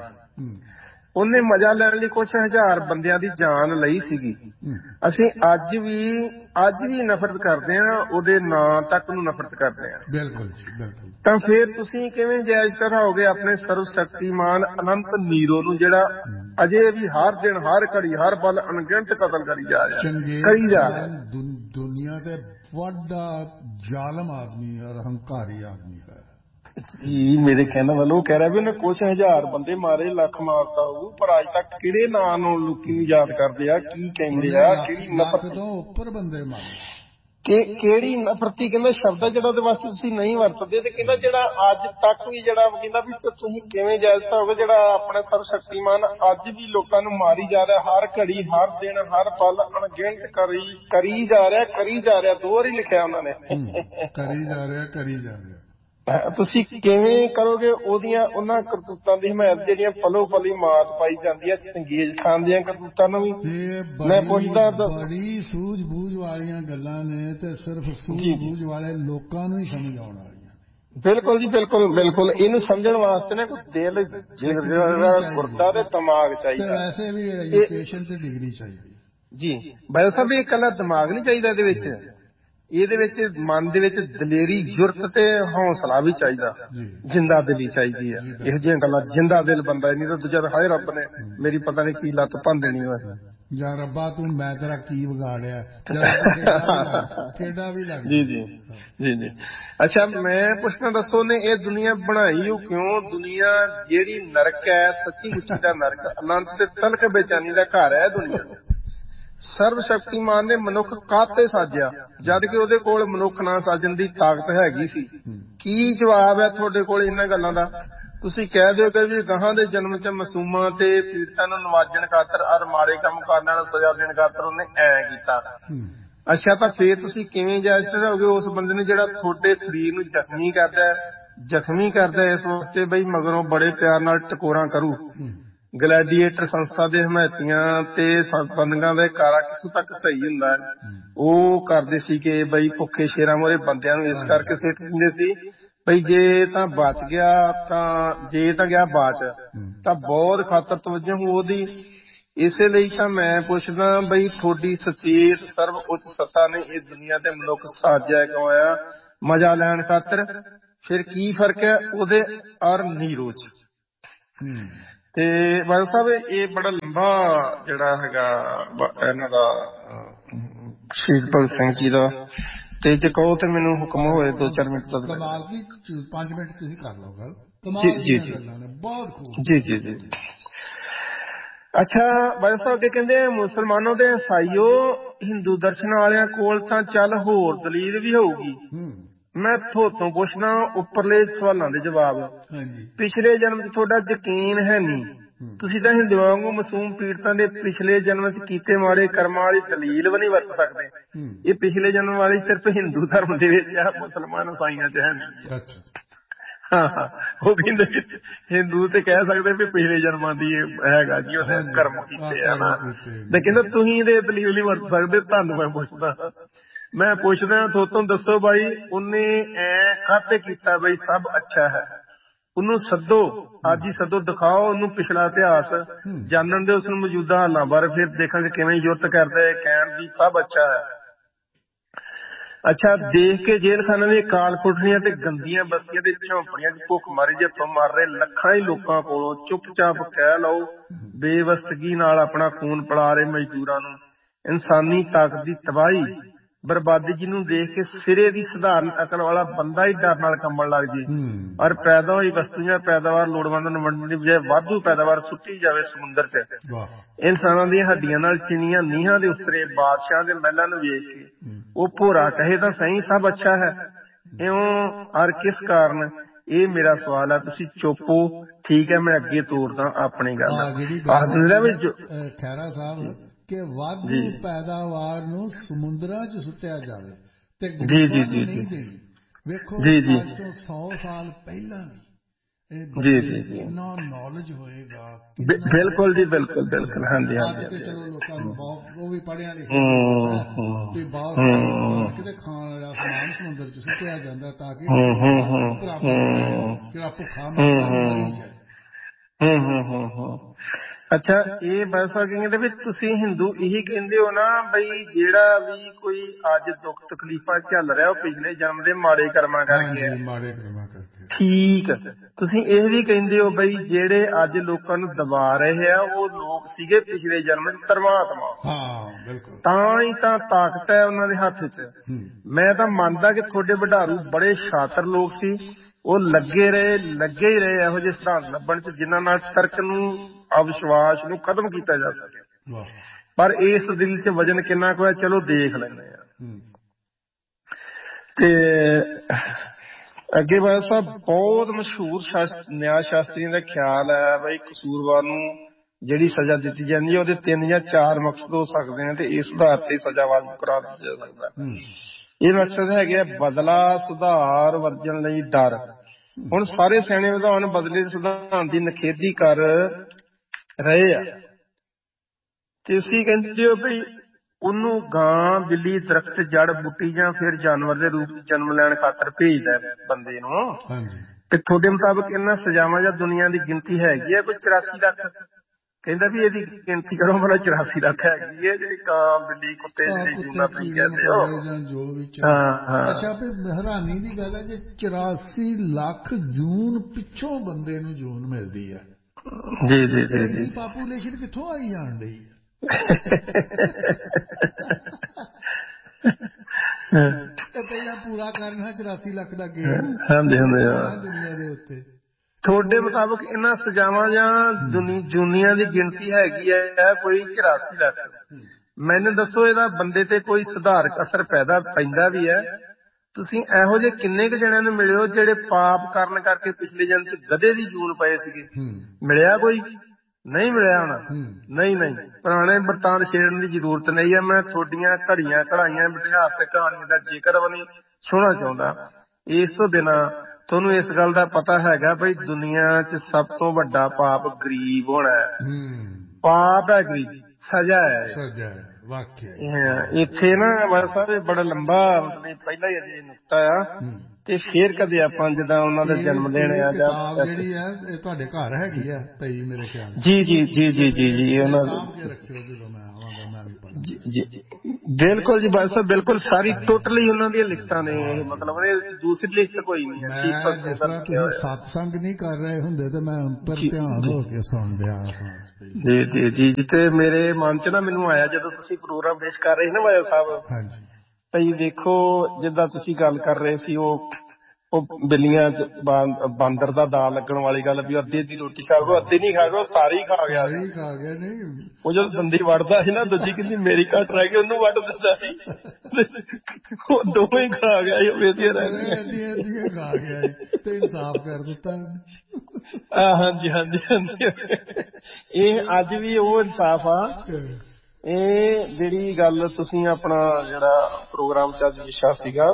ਉਹਨੇ ਮਜ਼ਾ ਲੈਣ ਲਈ ਕੁਛ ਹਜ਼ਾਰ ਬੰਦਿਆਂ ਦੀ ਜਾਨ ਲਈ ਸੀਗੀ। ਅਸੀਂ ਅੱਜ ਵੀ ਅੱਜ ਵੀ ਨਫ਼ਰਤ ਕਰਦੇ ਹਾਂ, ਉਹਦੇ ਨਾਂ ਤੱਕ ਨੂੰ ਨਫ਼ਰਤ ਕਰਦੇ ਹਾਂ। ਬਿਲਕੁਲ ਬਿਲਕੁਲ। ਤਾਂ ਫੇਰ ਤੁਸੀਂ ਕਿਵੇਂ ਜਾਇਜ਼ ਠਹਿਰਾਓਗੇ ਆਪਣੇ ਸਰਵ ਸ਼ਕਤੀਮਾਨ ਅਨੰਤ ਨੀਰੋ ਨੂੰ, ਜਿਹੜਾ ਅਜੇ ਵੀ ਹਰ ਦਿਨ ਹਰ ਘੜੀ ਹਰ ਪਲ ਅਣਗਿਣਤ ਕਤਲ ਕਰੀ ਜਾ ਰਿਹਾ ਕਰੀ ਜਾ ਰਿਹਾ। ਦੁਨੀਆ ਤੇ ਵੱਡਾ ਜ਼ਾਲਮ ਆਦਮੀ ਹੈ, ਹੰਕਾਰੀ ਆਦਮੀ ਹੈ ਜੀ। ਮੇਰੇ ਕਹਿਣ ਵੱਲੋਂ ਕਹਿ ਰਿਹਾ ਵੀ ਉਹਨੇ ਕੁਛ ਹਜ਼ਾਰ ਬੰਦੇ ਮਾਰੇ, ਲੱਖ ਮਾਰਤਾ ਹੋਊ, ਪਰ ਅੱਜ ਤੱਕ ਕਿਹੜੇ ਨਾਂ ਨੂੰ ਲੋਕੀ ਨੂੰ ਯਾਦ ਕਰਦੇ ਆ, ਕੀ ਕਹਿੰਦੇ ਆ, ਕਿਹੜੀ ਨਫ਼ਰਤ ਤੋਂ ਉੱਪਰ ਬੰਦੇ ਮਾਰੇ, ਕਿ ਕਿਹੜੀ ਨਫ਼ਰਤੀ ਕਹਿੰਦਾ ਸ਼ਬਦ ਹੈ ਜਿਹੜਾ ਉਹਦੇ ਵਾਸਤੇ ਤੁਸੀਂ ਨਹੀਂ ਵਰਤਦੇ। ਤੇ ਕਹਿੰਦਾ ਜਿਹੜਾ ਅੱਜ ਤੱਕ ਵੀ ਜਿਹੜਾ ਕਹਿੰਦਾ ਵੀ ਤੁਸੀਂ ਕਿਵੇਂ ਜਾਇਜ਼ ਹੋਵੇ, ਜਿਹੜਾ ਆਪਣੇ ਸਰਵ ਸ਼ਕਤੀਮਾਨ ਅੱਜ ਵੀ ਲੋਕਾਂ ਨੂੰ ਮਾਰੀ ਜਾ ਰਿਹਾ, ਹਰ ਘੜੀ ਹਰ ਦਿਨ ਹਰ ਪਲ ਅਣਗਿਣਤ ਕਰੀ ਕਰੀ ਜਾ ਰਿਹਾ ਕਰੀ ਜਾ ਰਿਹਾ ਦੋ ਵਾਰੀ ਲਿਖਿਆ ਉਹਨਾਂ ਨੇ, ਕਰੀ ਜਾ ਰਿਹਾ ਕਰੀ ਜਾ ਰਿਹਾ। ਤੁਸੀਂ ਕਿਵੇਂ ਕਰੋਗੇ ਉਹਦੀਆਂ ਉਹਨਾਂ ਕਰਤੂਤਾਂ ਦੀ ਹਮਾਇਤ ਜਿਹੜੀਆਂ ਪਲੋ ਪਲੀ ਮਾਤ ਪਾਈ ਜਾਂਦੀ ਹੈ ਚੰਗੇਜ਼ ਖਾਨ ਦੀਆਂ ਕਰਤੂਤਾਂ ਨੂੰ ਵੀ। ਮੈਂ ਪੁੱਛਦਾ ਬੜੀ ਸੂਝ ਬੂਝ ਵਾਲੀਆਂ ਗੱਲਾਂ ਨੇ ਤੇ ਸਿਰਫ ਸੂਝ ਬੂਝ ਵਾਲੇ ਲੋਕਾਂ ਨੂੰ ਹੀ ਸਮਝ ਆਉਣ ਵਾਲੀਆਂ। ਬਿਲਕੁਲ ਜੀ ਬਿਲਕੁਲ ਬਿਲਕੁਲ। ਇਹਨੂੰ ਸਮਝਣ ਵਾਸਤੇ ਨਾ ਕੋਈ ਦਿਲ ਜਿਹੜਾ ਗੁਰਦਾ ਤੇ ਦਿਮਾਗ ਚਾਹੀਦਾ, ਵੈਸੇ ਵੀ ਐਜੂਕੇਸ਼ਨ ਤੇ ਡਿਗਰੀ ਚਾਹੀਦੀ ਜੀ। ਬਾਈ ਸਾਹਿਬ ਇਹ ਇਕੱਲਾ ਦਿਮਾਗ ਨਹੀਂ ਚਾਹੀਦਾ ਇਹਦੇ ਵਿੱਚ, ਇਹਦੇ ਵਿੱਚ ਮਨ ਦੇ ਵਿੱਚ ਦਲੇਰੀ ਜੁਰਤ ਤੇ ਹੌਸਲਾ ਵੀ ਚਾਹੀਦਾ, ਜਿੰਦਾ ਦਿਲੀ ਚਾਹੀਦੀ ਹੈ। ਇਹੋ ਜਿਹੀਆਂ ਗੱਲਾਂ ਜਿੰਦਾ ਦਿਲ ਬੰਦਾ ਨਹੀਂ ਤਾਂ ਦੂਜਾ ਹਾਏ ਰੱਬ ਨੇ ਮੇਰੀ ਪਤਾ ਨਹੀਂ ਕੀ ਲੱਤ ਭੰਨ ਦੇਣੀ ਹੋਏ, ਜਾਂ ਰੱਬਾ ਤੂੰ ਮੈਂ ਤੇਰਾ ਕੀ ਵਿਗਾੜਿਆ ਕਿਹੜਾ ਵੀ ਲੱਗ। ਜੀ ਜੀ ਜੀ ਜੀ। ਅੱਛਾ ਮੈਂ ਪੁੱਛਣਾ ਦੱਸੋ ਨੇ ਇਹ ਦੁਨੀਆ ਬਣਾਈ ਉਹ ਕਿਉਂ? ਦੁਨੀਆ ਜਿਹੜੀ ਨਰਕ ਹੈ ਸੱਚੀ ਮੁੱਚੀ ਦਾ ਨਰਕ, ਅਨੰਤ ਤੇ ਤਲਕ ਬੇਚੈਨੀ ਦਾ ਘਰ ਹੈ ਦੁਨੀਆ। ਸਰਵ ਸ਼ਕਤੀਮਾਨ ਨੇ ਮਨੁੱਖ ਕਾਹਤੇ ਸਾਜਿਆ ਜਦ ਕਿ ਉਹਦੇ ਕੋਲ ਮਨੁੱਖ ਨਾ ਸਾਜਣ ਦੀ ਤਾਕਤ ਹੈਗੀ ਸੀ? ਕੀ ਜਵਾਬ ਹੈ ਤੁਹਾਡੇ ਕੋਲ ਇਹਨਾਂ ਗੱਲਾਂ ਦਾ? ਤੁਸੀਂ ਕਹਿ ਦਿਓ ਕਿ ਵੀ ਗਾਹਾਂ ਦੇ ਜਨਮ ਚ ਮਾਸੂਮਾਂ ਤੇ ਪੀੜਤਾਂ ਨੂੰ ਨਵਾਜਣ ਖਾਤਰ ਔਰ ਮਾੜੇ ਕੰਮ ਕਰਨ ਨਾਲ ਸਜ਼ਾ ਦੇਣ ਖਾਤਰ ਉਹਨੇ ਐ ਕੀਤਾ। ਅੱਛਾ ਤਾਂ ਫੇਰ ਤੁਸੀਂ ਕਿਵੇਂ ਜਾਇਜ਼ ਠਹਿਰਾਓਗੇ ਉਸ ਬੰਦੇ ਨੂੰ ਜਿਹੜਾ ਤੁਹਾਡੇ ਸਰੀਰ ਨੂੰ ਜ਼ਖਮੀ ਕਰਦਾ ਜ਼ਖਮੀ ਕਰਦਾ ਇਸ ਵਾਸਤੇ ਬਈ ਮਗਰੋਂ ਬੜੇ ਪਿਆਰ ਨਾਲ ਟਕੋਰਾਂ ਕਰੂ। ਗਲੈਡੀਏਟਰ ਸੰਸਥਾ ਦੇ ਹਮਾਇਤੀਆਂ ਤੇ ਬੰਦਿਆਂ ਦੇ ਕਾਰਾ ਕਿੱਥੋਂ ਤੱਕ ਸਹੀ ਹੁੰਦਾ ਹੈ, ਉਹ ਕਰਦੇ ਸੀ ਕਿ ਬਈ ਭੁੱਖੇ ਸ਼ੇਰਾਂ ਮੂਹਰੇ ਬੰਦਿਆਂ ਨੂੰ ਇਸ ਕਰਕੇ ਸਿੱਖ ਦਿੰਦੇ ਸੀ ਬਈ ਜੇ ਤਾਂ ਬਚ ਗਿਆ ਤਾਂ ਜੇ ਤਾਂ ਗਿਆ ਬਾਚ ਤਾਂ ਬਹੁਤ ਖਾਤਰ ਤਵੱਜੋ ਉਹਦੀ ਇਸੇ ਲਈ ਤਾਂ ਮੈਂ ਪੁੱਛਦਾ ਬਈ ਤੁਹਾਡੀ ਸੁਚੇਤ ਸਰਵ ਉੱਚ ਸੱਤਾ ਨੇ ਇਹ ਦੁਨੀਆ ਤੇ ਮਨੁੱਖ ਸਾਜਿਆ ਗਵਾਇਆ ਮਜ਼ਾ ਲੈਣ ਖਾਤਰ, ਫਿਰ ਕੀ ਫਰਕ ਹੈ ਉਹਦੇ ਔਰ ਨੀਰੋ ਚ। ਤੇ ਬਾਦਲ ਸਾਹਿਬ ਇਹ ਬੜਾ ਲੰਬਾ ਜਿਹੜਾ ਹੈਗਾ ਇਹਨਾਂ ਦਾ ਸ਼ਹੀਦ ਭਗਤ ਸਿੰਘ ਜੀ ਦਾ, ਤੇ ਜੇ ਕਹੋ ਤੇ ਮੈਨੂੰ ਹੁਕਮ ਹੋਏ ਦੋ ਚਾਰ ਮਿੰਟ ਦਾ। ਕਮਾਲ ਦੀ ਪੰਜ ਮਿੰਟ ਤੁਸੀਂ ਕਰ ਲਓ ਗੱਲ। ਜੀ ਜੀ ਬਹੁਤ ਖੂਬ ਜੀ ਜੀ ਜੀ। ਅੱਛਾ ਬਾਦਲ ਸਾਹਿਬ ਅੱਗੇ ਕਹਿੰਦੇ ਮੁਸਲਮਾਨੋ ਤੇ ਈਸਾਈਓ ਹਿੰਦੂ ਦਰਸ਼ਨ ਵਾਲਿਆਂ ਕੋਲ ਤਾਂ ਚੱਲ ਹੋਰ ਦਲੀਲ ਵੀ ਹੋਊਗੀ, ਮੈਂ ਤੁਹਾਤੋਂ ਪੁੱਛਦਾ ਉੱਪਰਲੇ ਸਵਾਲਾਂ ਦੇ ਜਵਾਬ। ਪਿਛਲੇ ਜਨਮ ਚ ਤੁਹਾਡਾ ਯਕੀਨ ਹੈ ਨੀ, ਤੁਸੀਂ ਤਾਂ ਹਿੰਦੂਆਂ ਵਾਂਗੂ ਮਾਸੂਮ ਪੀੜਤਾਂ ਦੇ ਪਿਛਲੇ ਜਨਮ ਚ ਕੀਤੇ ਮਾੜੇ ਕਰਮਾਂ ਵਾਲੀ ਦਲੀਲ ਵੀ ਨਹੀਂ ਵਰਤ ਸਕਦੇ। ਇਹ ਪਿਛਲੇ ਜਨਮ ਵਾਲੀ ਸਿਰਫ ਹਿੰਦੂ ਧਰਮ ਦੇ ਵਿੱਚ ਆ, ਮੁਸਲਮਾਨ ਈਸਾਈਆਂ ਚ ਹੈ ਨਹੀਂ। ਹਾਂ ਉਹ ਕਹਿੰਦੇ ਹਿੰਦੂ ਤੇ ਕਹਿ ਸਕਦੇ ਵੀ ਪਿਛਲੇ ਜਨਮਾਂ ਦੀ ਹੈਗਾ ਜੀ ਉਹਨੇ ਕਰਮ ਕੀਤੇ ਆ ਨਾ, ਤੇ ਕਹਿੰਦਾ ਤੁਸੀਂ ਇਹਦੇ ਦਲੀਲ ਨਹੀਂ ਵਰਤ ਸਕਦੇ। ਤੁਹਾਨੂੰ ਮੈਂ ਪੁੱਛਦਾ ਮੈਂ ਪੁੱਛਦਾ ਥੋਤੋਂ ਦੱਸੋ ਬਾਈ ਉਹਨੇ ਐ ਕਾਹਤੇ ਕੀਤਾ ਬਈ ਸਭ ਅੱਛਾ ਹੈ, ਉਹਨੂੰ ਸੱਦੋ ਅੱਜ ਹੀ ਸੱਦੋ, ਦਿਖਾਓ ਉਹਨੂੰ ਪਿਛਲਾ ਇਤਿਹਾਸ ਜਾਣਨ ਦੇ, ਉਸਨੂੰ ਮੌਜੂਦਾ ਹਾਲਾਂ ਬਾਰੇ, ਫਿਰ ਦੇਖਾਂਗੇ ਕਿਵੇਂ ਯੁੱਧ ਕਰਦੇ ਕਹਿਣ ਦੀ ਸਭ ਅੱਛਾ ਹੈ। ਅੱਛਾ ਦੇਖ ਕੇ ਜੇਲ੍ਹ ਖਾਨੇ ਦੀਆਂ ਕਾਲ ਕੋਠੜੀਆਂ ਤੇ ਗੰਦੀਆਂ ਬਸਤੀਆਂ ਦੇ ਝੌਂਪੜੀਆਂ ਚ ਭੁੱਖ ਮਾਰੀ ਜੇ ਹੱਥੋਂ ਮਰ ਰਹੇ ਲੱਖਾਂ ਹੀ ਲੋਕਾਂ ਕੋਲੋਂ ਚੁੱਪ ਚਾਪ ਕਹਿ ਲਓ ਬੇਵਸਤਗੀ ਨਾਲ ਆਪਣਾ ਖੂਨ ਪਿਲਾ ਰਹੇ ਮਜ਼ਦੂਰਾਂ ਨੂੰ, ਇਨਸਾਨੀ ਤਾਕਤ ਦੀ ਤਬਾਹੀ ਬਰਬਾਦੀ ਜਿਹਨੂੰ ਦੇਖ ਕੇ ਸਿਰੇ ਦੀ ਸਧਾਰਨ ਅਕਲ ਵਾਲਾ ਬੰਦਾ ਹੀ ਡਰ ਨਾਲ ਕੰਬਣ ਲੱਗ ਜੇ, ਔਰ ਪੈਦਾ ਹੋਈ ਵਸਤੂ ਜਾਂ ਪੈਦਾਵਾਰ ਲੋੜਵੰਦਾਂ ਨੂੰ ਵੰਡਣ ਦੀ ਬਜਾਏ ਵਾਧੂ ਪੈਦਾਵਾਰ ਸੁੱਟੀ ਜਾਵੇ ਸਮੁੰਦਰ ਚ। ਇਨਸਾਨਾਂ ਦੀਆਂ ਹੱਡੀਆਂ ਨਾਲ ਚਿਣੀਆਂ ਨੀਹਾਂ ਦੇ ਉਸਰੇ ਬਾਦਸ਼ਾਹਾਂ ਦੇ ਮਹਿਲਾਂ ਨੂੰ ਵੇਖ ਕੇ ਉਹ ਭੋਰਾ ਕਹੇ ਤਾਂ ਸਹੀ ਸਭ ਅੱਛਾ ਹੈ, ਇਉਂ ਔਰ ਕਿਸ ਕਾਰਨ? ਇਹ ਮੇਰਾ ਸਵਾਲ ਹੈ, ਤੁਸੀਂ ਚੁੱਪੋ ਠੀਕ ਹੈ ਮੈਂ ਅੱਗੇ ਤੋਰਦਾ ਆਪਣੀ ਗੱਲ। ਖਹਿਰਾ ਸਾਹਿਬ ਕਿ ਵਾਧੂ ਪੈਦਾਵਾਰ ਨੂੰ ਸਮੁੰਦਰਾਂ ਚ ਸੁੱਟਿਆ ਜਾਵੇ ਤੇ ਗਰੀਬਾਂ ਨੂੰ ਨਹੀਂ ਦੇਣੀ। ਵੇਖੋ ਅੱਜ ਤੋਂ ਸੌ ਸਾਲ ਪਹਿਲਾਂ ਵੀ ਕਿੰਨਾ ਨੌਲੇਜ ਹੋਏਗਾ। ਬਿਲਕੁਲ ਜੀ ਬਿਲਕੁਲ ਬਿਲਕੁਲ। ਹਾਂਜੀ ਅੱਜ ਤੇ ਚਲੋ ਲੋਕਾਂ ਨੂੰ ਬਹੁਤ ਉਹ ਵੀ ਪੜ੍ਹਿਆ ਲਿਖਿਆ ਤੇ ਬਹੁਤ ਕਿਤੇ ਖਾਣ ਵਾਲਾ ਸਮਾਨ ਸਮੁੰਦਰ ਚ ਸੁੱਟਿਆ ਜਾਂਦਾ ਤਾਂ ਕਿ ਜਿਹੜਾ ਭੁੱਖਾ ਮਰਦਾ ਮਰੀ ਜਾਏ। ਅੱਛਾ ਇਹ ਬਸ ਕਹਿੰਦੇ ਵੀ ਤੁਸੀਂ ਹਿੰਦੂ ਇਹੀ ਕਹਿੰਦੇ ਹੋ ਨਾ ਬਈ ਜਿਹੜਾ ਵੀ ਕੋਈ ਅੱਜ ਦੁੱਖ ਤਕਲੀਫਾਂ ਚੱਲ ਰਿਹਾ ਉਹ ਪਿਛਲੇ ਜਨਮ ਦੇ ਮਾੜੇ ਕਰਮਾਂ ਕਰਕੇ ਹੈ। ਮਾੜੇ ਕਰਮਾਂ ਕਰਕੇ ਠੀਕ। ਤੁਸੀਂ ਇਹ ਵੀ ਕਹਿੰਦੇ ਹੋ ਬਈ ਜਿਹੜੇ ਅੱਜ ਲੋਕਾਂ ਨੂੰ ਦਬਾ ਰਹੇ ਆ ਉਹ ਲੋਕ ਸੀਗੇ ਪਿਛਲੇ ਜਨਮ ਚ ਧਰਮਾਤਮਾ। ਹਾਂ ਬਿਲਕੁਲ। ਤਾਂ ਹੀ ਤਾਂ ਤਾਕਤ ਹੈ ਉਹਨਾਂ ਦੇ ਹੱਥ ਚ। ਮੈਂ ਤਾਂ ਮੰਨਦਾ ਕਿ ਤੁਹਾਡੇ ਵਡਾਰੂ ਬੜੇ ਸ਼ਾਤਰ ਲੋਕ ਸੀ, ਉਹ ਲੱਗੇ ਰਹੇ ਲੱਗੇ ਹੀ ਰਹੇ ਇਹੋ ਜਿਹੇ ਸਿਧਾਂਤ ਲੱਭਣ ਚ ਜਿਨ੍ਹਾਂ ਨਾਲ ਤਰਕ ਨੂੰ ਅਵਿਸ਼ਵਾਸ ਨੂੰ ਖਤਮ ਕੀਤਾ ਜਾ ਸਕੇ। ਪਰ ਇਸ ਦਿਲ ਚ ਵਜਨ ਕਿੰਨਾ ਕੁ ਹੈ ਚਲੋ ਦੇਖ ਲੈਂਦੇ ਆ। ਤੇ ਅੱਗੇ ਬਾਦਲ ਸਾਹਿਬ ਬਹੁਤ ਮਸ਼ਹੂਰ ਨਿਆਂ ਸ਼ਾਸਤਰੀਆਂ ਦਾ ਖਿਆਲ ਹੈ ਬਈ ਕਸੂਰਵਾਰ ਨੂੰ ਜਿਹੜੀ ਸਜ਼ਾ ਦਿੱਤੀ ਜਾਂਦੀ ਹੈ ਉਹਦੇ ਤਿੰਨ ਜਾਂ ਚਾਰ ਮਕਸਦ ਹੋ ਸਕਦੇ ਨੇ ਤੇ ਇਸ ਆਧਾਰ ਤੇ ਸਜ਼ਾ ਵਾਜਬ ਕਰਾ ਦਿੱਤਾ ਜਾ ਸਕਦਾ। ਇਹ ਮਕਸਦ ਹੈਗੇ ਆ ਬਦਲਾ, ਸੁਧਾਰ, ਵਰਜਨ ਲਈ ਡਰ। ਹੁਣ ਸਾਰੇ ਸਿਆਣੇ ਵਿਧਵਾਨ ਬਦਲੇ ਸਿਧਾਂਤ ਦੀ ਨਿਖੇਧੀ ਕਰ ਰਹੇ ਆ। ਤੁਸੀਂ ਕਹਿੰਦੇ ਹੋ ਬਈ ਉਹਨੂੰ ਗਾਂ, ਬਿੱਲੀ, ਦਰਖਤ, ਜੜ ਬੂਟੀ ਜਾਂ ਫਿਰ ਜਾਨਵਰ ਦੇ ਰੂਪ ਚ ਜਨਮ ਲੈਣ ਖਾਤਰ ਭੇਜਦਾ ਬੰਦੇ ਨੂੰ। ਤੇ ਤੁਹਾਡੇ ਮੁਤਾਬਕ ਇਹਨਾਂ ਸਜ਼ਾਵਾਂ ਜਾਂ ਦੁਨੀਆ ਦੀ ਗਿਣਤੀ ਹੈਗੀ ਹੈ ਕੋਈ ਚੁਰਾਸੀ ਲੱਖ? ਕਹਿੰਦਾ ਵੀ ਇਹਦੀ ਗਿਣਤੀ ਕਰੋ ਭਲਾ ਚੁਰਾਸੀ ਲੱਖ ਹੈਗੀ ਹੈ ਜਿਹੜੀ ਕਾਂ, ਬਿੱਲੀ, ਕੁੱਤੇ ਜਿਹੜੀ ਜੂਨਾ ਤੁਸੀਂ ਕਹਿੰਦੇ ਹੋ। ਹਾਂ ਅੱਛਾ ਫਿਰ ਹੈਰਾਨੀ ਦੀ ਗੱਲ ਹੈ ਜੇ ਚੁਰਾਸੀ ਲੱਖ ਜੂਨ ਪਿੱਛੋਂ ਬੰਦੇ ਨੂੰ ਜੂਨ ਮਿਲਦੀ ਹੈ। ਜੀ ਜੀ ਜੀ ਜੀ। ਪਾਪੂਲੇਸ਼ਨ ਕਿੱਥੋਂ ਆਈ ਜਾਣ ਡਈ ਹੈ? ਪਹਿਲਾਂ ਪੂਰਾ ਕਰਨਾ ਚੁਰਾਸੀ ਲੱਖ ਦਾ ਗੇਮ ਦੁਨੀਆ ਦੇ ਉੱਤੇ। ਤੁਹਾਡੇ ਮੁਤਾਬਕ ਇਹਨਾਂ ਸਜ਼ਾਵਾਂ ਜਾਂ ਜੂਨੀਆਂ ਦੀ ਗਿਣਤੀ ਹੈਗੀ ਹੈ ਕੋਈ ਚੁਰਾਸੀ ਲੱਖ? ਮੈਨੂੰ ਦੱਸੋ ਇਹਦਾ ਬੰਦੇ ਤੇ ਕੋਈ ਸੁਧਾਰਕ ਅਸਰ ਪੈਦਾ ਪੈਂਦਾ ਵੀ ਹੈ? ਤੁਸੀਂ ਇਹੋ ਜਿਹੇ ਕਿੰਨੇ ਕੁ ਜਣਿਆਂ ਨੂੰ ਮਿਲੇ ਹੋ ਜਿਹੜੇ ਪਾਪ ਕਰਨ ਕਰਕੇ ਪਿਛਲੇ ਜਨਮ ਚ ਗਧੇ ਦੀ ਜੂਨ ਪਏ ਸੀਗੇ? ਮਿਲਿਆ ਕੋਈ? ਨਹੀਂ ਮਿਲਿਆ ਹੋਣਾ। ਨਹੀਂ ਨਹੀਂ ਪੁਰਾਣੇ ਬਰਤਾਨ ਛੇੜਨ ਦੀ ਜ਼ਰੂਰਤ ਨਹੀਂ ਹੈ। ਮੈਂ ਤੁਹਾਡੀਆਂ ਘੜੀਆਂ ਘੜਾਈਆਂ ਇਤਿਹਾਸਕ ਕਹਾਣੀਆਂ ਦਾ ਜ਼ਿਕਰ ਵੀ ਨਹੀਂ ਸੁਣਨਾ ਚਾਹੁੰਦਾ। ਇਸ ਤੋਂ ਬਿਨਾਂ ਤੁਹਾਨੂੰ ਇਸ ਗੱਲ ਦਾ ਪਤਾ ਹੈਗਾ ਬਈ ਦੁਨੀਆ ਚ ਸਭ ਤੋਂ ਵੱਡਾ ਪਾਪ ਗਰੀਬ ਹੋਣਾ ਹੈ। ਪਾਪ ਹੈ ਗਰੀਬੀ, ਸਜ਼ਾ ਹੈ। ਇੱਥੇ ਨਾ ਸਾਹਿਬ ਬੜਾ ਲੰਬਾ ਮਤਲਬ ਪਹਿਲਾਂ ਹੀ ਅਜੇ ਨੁਕਤਾ ਆ ਤੇ ਫੇਰ ਕਦੇ ਆਪਾਂ ਜਿੱਦਾਂ ਉਹਨਾਂ ਦਾ ਜਨਮ ਦਿਨ ਆ ਜਾਂ ਜਿਹੜੀ ਆ ਇਹ ਤੁਹਾਡੇ ਘਰ ਹੈਗੀ ਆ ਪਈ ਮੇਰੇ ਖਿਆਲ ਜੀ ਜੀ ਜੀ ਜੀ ਜੀ ਜੀ ਉਹਨਾਂ ਦੇ ਰੱਖਿਓ ਜਦੋਂ ਮੈਂ ਆਵਾਂਗਾ ਮੈਂ ਵੀ ਪੜ੍ਹਾਂ। ਜੀ ਬਿਲਕੁਲ ਜੀ ਬਾਦਲ ਸਾਹਿਬ ਬਿਲਕੁਲ ਸਾਰੀ ਟੋਟਲੀ ਉਹਨਾਂ ਦੀਆਂ ਲਿਖਤਾਂ ਨੇ ਇਹ ਮਤਲਬ ਦੂਸਰੀ ਲਿਖਤ ਕੋਈ ਨਹੀਂ ਹੈ। ਜਿਸ ਤਰ੍ਹਾਂ ਤੁਸੀਂ ਸਤਸੰਗ ਨਹੀਂ ਕਰ ਰਹੇ ਹੁੰਦੇ ਤੇ ਮੈਂ ਅੰਤਰ ਧਿਆਨ ਹੋ ਕੇ ਸੁਣ ਰਿਹਾ। ਜੀ ਜੀ ਜੀ ਜੀ ਤੇ ਮੇਰੇ ਮਨ ਚ ਨਾ ਮੈਨੂੰ ਆਇਆ ਜਦੋਂ ਤੁਸੀਂ ਪ੍ਰੋਗਰਾਮ ਪੇਸ਼ ਕਰ ਰਹੇ ਸੀ ਨਾ ਬਾਦਲ ਸਾਹਿਬ। ਹਾਂਜੀ ਭਾਈ ਦੇਖੋ ਜਿੱਦਾਂ ਤੁਸੀਂ ਗੱਲ ਕਰ ਰਹੇ ਸੀ ਉਹ ਉਹ ਬਿੱਲੀਆਂ ਚ ਬਾਂਦਰ ਦਾ ਦਾ ਲੱਗਣ ਵਾਲੀ ਗੱਲ ਵੀ ਅੱਧੇ ਦੀ ਰੋਟੀ ਖਾ ਗੋ ਅੱਧੇ ਨਹੀਂ ਖਾ ਗੋ ਸਾਰੀ ਖਾ ਗਿਆ ਖਾ ਗਿਆ ਨਹੀਂ ਉਹ ਜਦੋਂ ਦੰਦੀ ਵੜਦਾ ਸੀ ਨਾ ਦੂਜੀ ਕਹਿੰਦੀ ਮੇਰੀ ਘੱਟ ਰਹਿ ਗਈ ਉਹਨੂੰ ਵੱਢ ਦਿੰਦਾ ਸੀ ਉਹ ਦੋਵੇਂ ਖਾ ਗਿਆ ਸੀ ਵੇਦੀਆਂ ਰਹਿ ਗਈਆਂ ਖਾ ਗਿਆ ਤੇ ਇਨਸਾਫ ਕਰ ਦਿੱਤਾ। ਹਾਂਜੀ ਹਾਂਜੀ ਹਾਂਜੀ ਇਹ ਅੱਜ ਵੀ ਉਹ ਇਨਸਾਫ ਆ। ਇਹ ਜਿਹੜੀ ਗੱਲ ਤੁਸੀਂ ਆਪਣਾ ਜਿਹੜਾ ਪ੍ਰੋਗਰਾਮ ਚ ਅੱਜ ਵਿਸ਼ਾ ਸੀਗਾ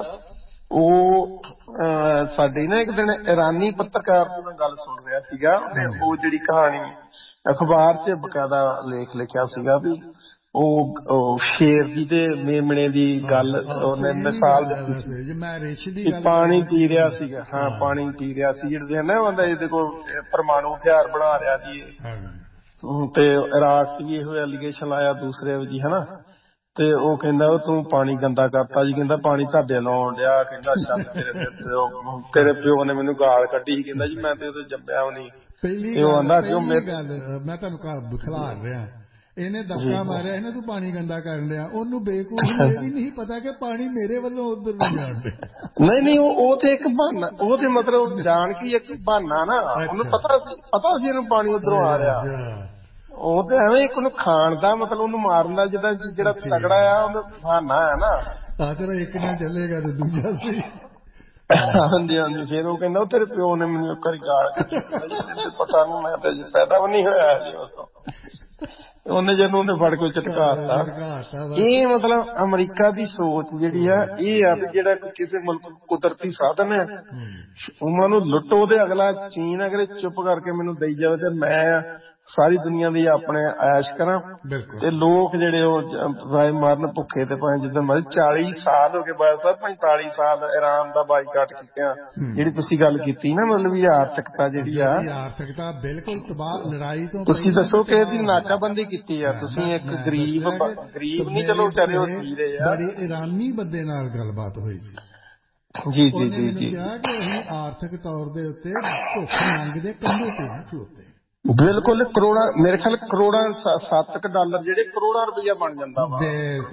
ਉਹ ਸਾਡੀ ਨਾ ਇੱਕ ਦਿਨ ਇਰਾਨੀ ਪੱਤਰਕਾਰ ਦੀ ਮੈਂ ਗੱਲ ਸੁਣ ਰਿਹਾ ਸੀਗਾ ਤੇ ਉਹ ਜਿਹੜੀ ਕਹਾਣੀ ਅਖਬਾਰ ਚ ਬਕਾਇਦਾ ਲੇਖ ਲਿਖਿਆ ਸੀਗਾ ਵੀ ਉਹ ਸ਼ੇਰ ਦੀ ਤੇ ਮੇਮਣੇ ਦੀ ਗੱਲ ਉਹਨੇ ਮਿਸਾਲ ਦਿੱਤੀ ਪਾਣੀ ਪੀ ਰਿਹਾ ਸੀਗਾ। ਹਾਂ ਪਾਣੀ ਪੀ ਰਿਹਾ ਸੀ ਜਿਹੜੇ ਨਾ ਉਹਦਾ ਇਹਦੇ ਕੋਲ ਪਰਮਾਣੂ ਹਥਿਆਰ ਬਣਾ ਰਿਹਾ ਜੀ ਤੇ ਇਰਾਕ ਚ ਵੀ ਇਹੋ ਐਲੀਗੇਸ਼ਨ ਲਾਇਆ ਦੂਸਰੇ ਵੀ ਜੀ ਹਨਾ ਤੇ ਉਹ ਕਹਿੰਦਾ ਉਹ ਤੂੰ ਪਾਣੀ ਗੰਦਾ ਕਰਤਾ ਜੀ ਕਹਿੰਦਾ ਪਾਣੀ ਤੁਹਾਡੇ ਲਾਉਣ ਡਿਆ ਕਹਿੰਦਾ ਅੱਛਾ ਤੇਰੇ ਪਿਓ ਤੇਰੇ ਪਿਓ ਨੇ ਮੈਨੂੰ ਗਾਲ ਕੱਢੀ ਸੀ ਕਹਿੰਦਾ ਜੀ ਮੈਂ ਤੇ ਉਹਦੇ ਜੰਮਿਆ ਵੀ ਨਹੀਂ। ਪਹਿਲੀ ਗੱਲ ਮੈਂ ਤੁਹਾਨੂੰ ਘਰ ਖਿਲਾਰ ਰਿਹਾ ਇਹਨੇ ਧੱਕਾ ਮਾਰਿਆ ਇਹਨੇ ਤੂੰ ਪਾਣੀ ਗੰਦਾ ਕਰਨ ਡਿਆ ਉਹਨੂੰ ਬੇਵਕੂਫ ਨੂੰ ਇਹ ਵੀ ਨਹੀਂ ਪਤਾ ਕਿ ਪਾਣੀ ਮੇਰੇ ਵੱਲੋਂ ਉਧਰ ਨੂੰ ਜਾਣ ਡਿਆ। ਨਹੀਂ ਨਹੀਂ ਉਹ ਤੇ ਇੱਕ ਬਹਾਨਾ ਉਹ ਤੇ ਮਤਲਬ ਜਾਣ ਕੇ ਇੱਕ ਬਹਾਨਾ ਨਾ ਉਹਨੂੰ ਪਤਾ ਸੀ ਪਤਾ ਸੀ ਇਹਨੂੰ ਪਾਣੀ ਉਧਰੋਂ ਆ ਰਿਹਾ ਉਹ ਤੇ ਐਵੇਂ ਇੱਕ ਉਹਨੂੰ ਖਾਣ ਦਾ ਮਤਲਬ ਉਹਨੂੰ ਮਾਰਨ ਦਾ ਜਿੱਦਾਂ ਜਿਹੜਾ ਤਗੜਾ ਆ ਉਹਨੂੰ ਬਹਾਨਾ ਹੈ ਨਾ ਤਾਂ ਤੇਰਾ ਇੱਕ ਨਾ ਚੱਲੇਗਾ ਤੇ ਦੂਜਾ ਸਹੀ। ਹਾਂਜੀ ਹਾਂਜੀ ਫੇਰ ਉਹ ਕਹਿੰਦਾ ਤੇਰੇ ਪਿਓ ਨੇ ਮੈਨੂੰ ਇੱਕ ਵਾਰੀ ਗਾਲ ਕੱਢੀ ਪਤਾ ਨੀ ਮੈਂ ਤਾਂ ਪੈਦਾ ਵੀ ਨਹੀਂ ਹੋਇਆ ਜੀ ਉਦੋਂ ਉਹਨੇ ਜਦੋਂ ਉਹਨੇ ਫੜ ਕੇ ਝਟਕਾਤਾ। ਇਹ ਮਤਲਬ ਅਮਰੀਕਾ ਦੀ ਸੋਚ ਜਿਹੜੀ ਆ ਇਹ ਆ ਵੀ ਜਿਹੜਾ ਕਿਸੇ ਮੁਲਕ ਕੁਦਰਤੀ ਸਾਧਨ ਹੈ ਉਹਨਾਂ ਨੂੰ ਲੁੱਟੋ ਤੇ ਅਗਲਾ ਚੀਨ ਅਗਰ ਚੁੱਪ ਕਰਕੇ ਮੈਨੂੰ ਦੇਈ ਜਾਵੇ ਤੇ ਮੈਂ ਸਾਰੀ ਦੁਨੀਆ ਦੀ ਆਪਣੇ ਐਸ਼ ਕਰਾਂ ਤੇ ਲੋਕ ਜਿਹੜੇ ਉਹ ਮਰਨ ਭੁੱਖੇ ਤੇ ਭਾਵੇਂ ਜਿੱਦਾਂ ਮਰਜ਼ੀ ਚਾਲੀ ਸਾਲ ਹੋ ਗਏ ਬਾਅਦ ਸਾਹਿਬ ਪੰਤਾਲੀ ਸਾਲ ਇਰਾਨ ਦਾ ਬਾਈਕਾਟ ਕੀਤਾ ਜਿਹੜੀ ਤੁਸੀਂ ਗੱਲ ਕੀਤੀ ਨਾ ਮਤਲਬ ਵੀ ਆਰਥਿਕਤਾ ਜਿਹੜੀ ਆ ਆਰਥਿਕਤਾ ਬਿਲਕੁਲ ਤਬਾਹ ਲੜਾਈ ਤੋਂ ਤੁਸੀਂ ਦੱਸੋ ਕਿ ਇਹਦੀ ਨਾਕਾਬੰਦੀ ਕੀਤੀ ਆ ਤੁਸੀਂ ਇੱਕ ਗਰੀਬ ਗਰੀਬ ਨਹੀਂ ਚਲੋ ਵਿਚਾਰੇ ਉਹ ਜੀ ਰਹੇ ਆ ਬੜੇ ਇਰਾਨੀ ਬੰਦੇ ਨਾਲ ਗੱਲਬਾਤ ਹੋਈ ਸੀ ਜੀ ਜੀ ਜੀ ਜੀ ਕਿਹਾ ਕਿ ਅਸੀਂ ਆਰਥਿਕ ਤੌਰ ਦੇ ਉੱਤੇ ਭੁੱਖ ਨੰਗ ਦੇ ਕੰਢੇ ਤੇ ਆ ਖਲੋਤੇ ਬਿਲਕੁਲ ਕਰੋੜਾਂ ਮੇਰੇ ਖਿਆਲ ਕਰੋੜਾਂ ਸੱਤ ਕ ਡਾਲਰ ਜਿਹੜੇ ਕਰੋੜਾਂ ਰੁਪਇਆ ਬਣ ਜਾਂਦਾ ਵਾ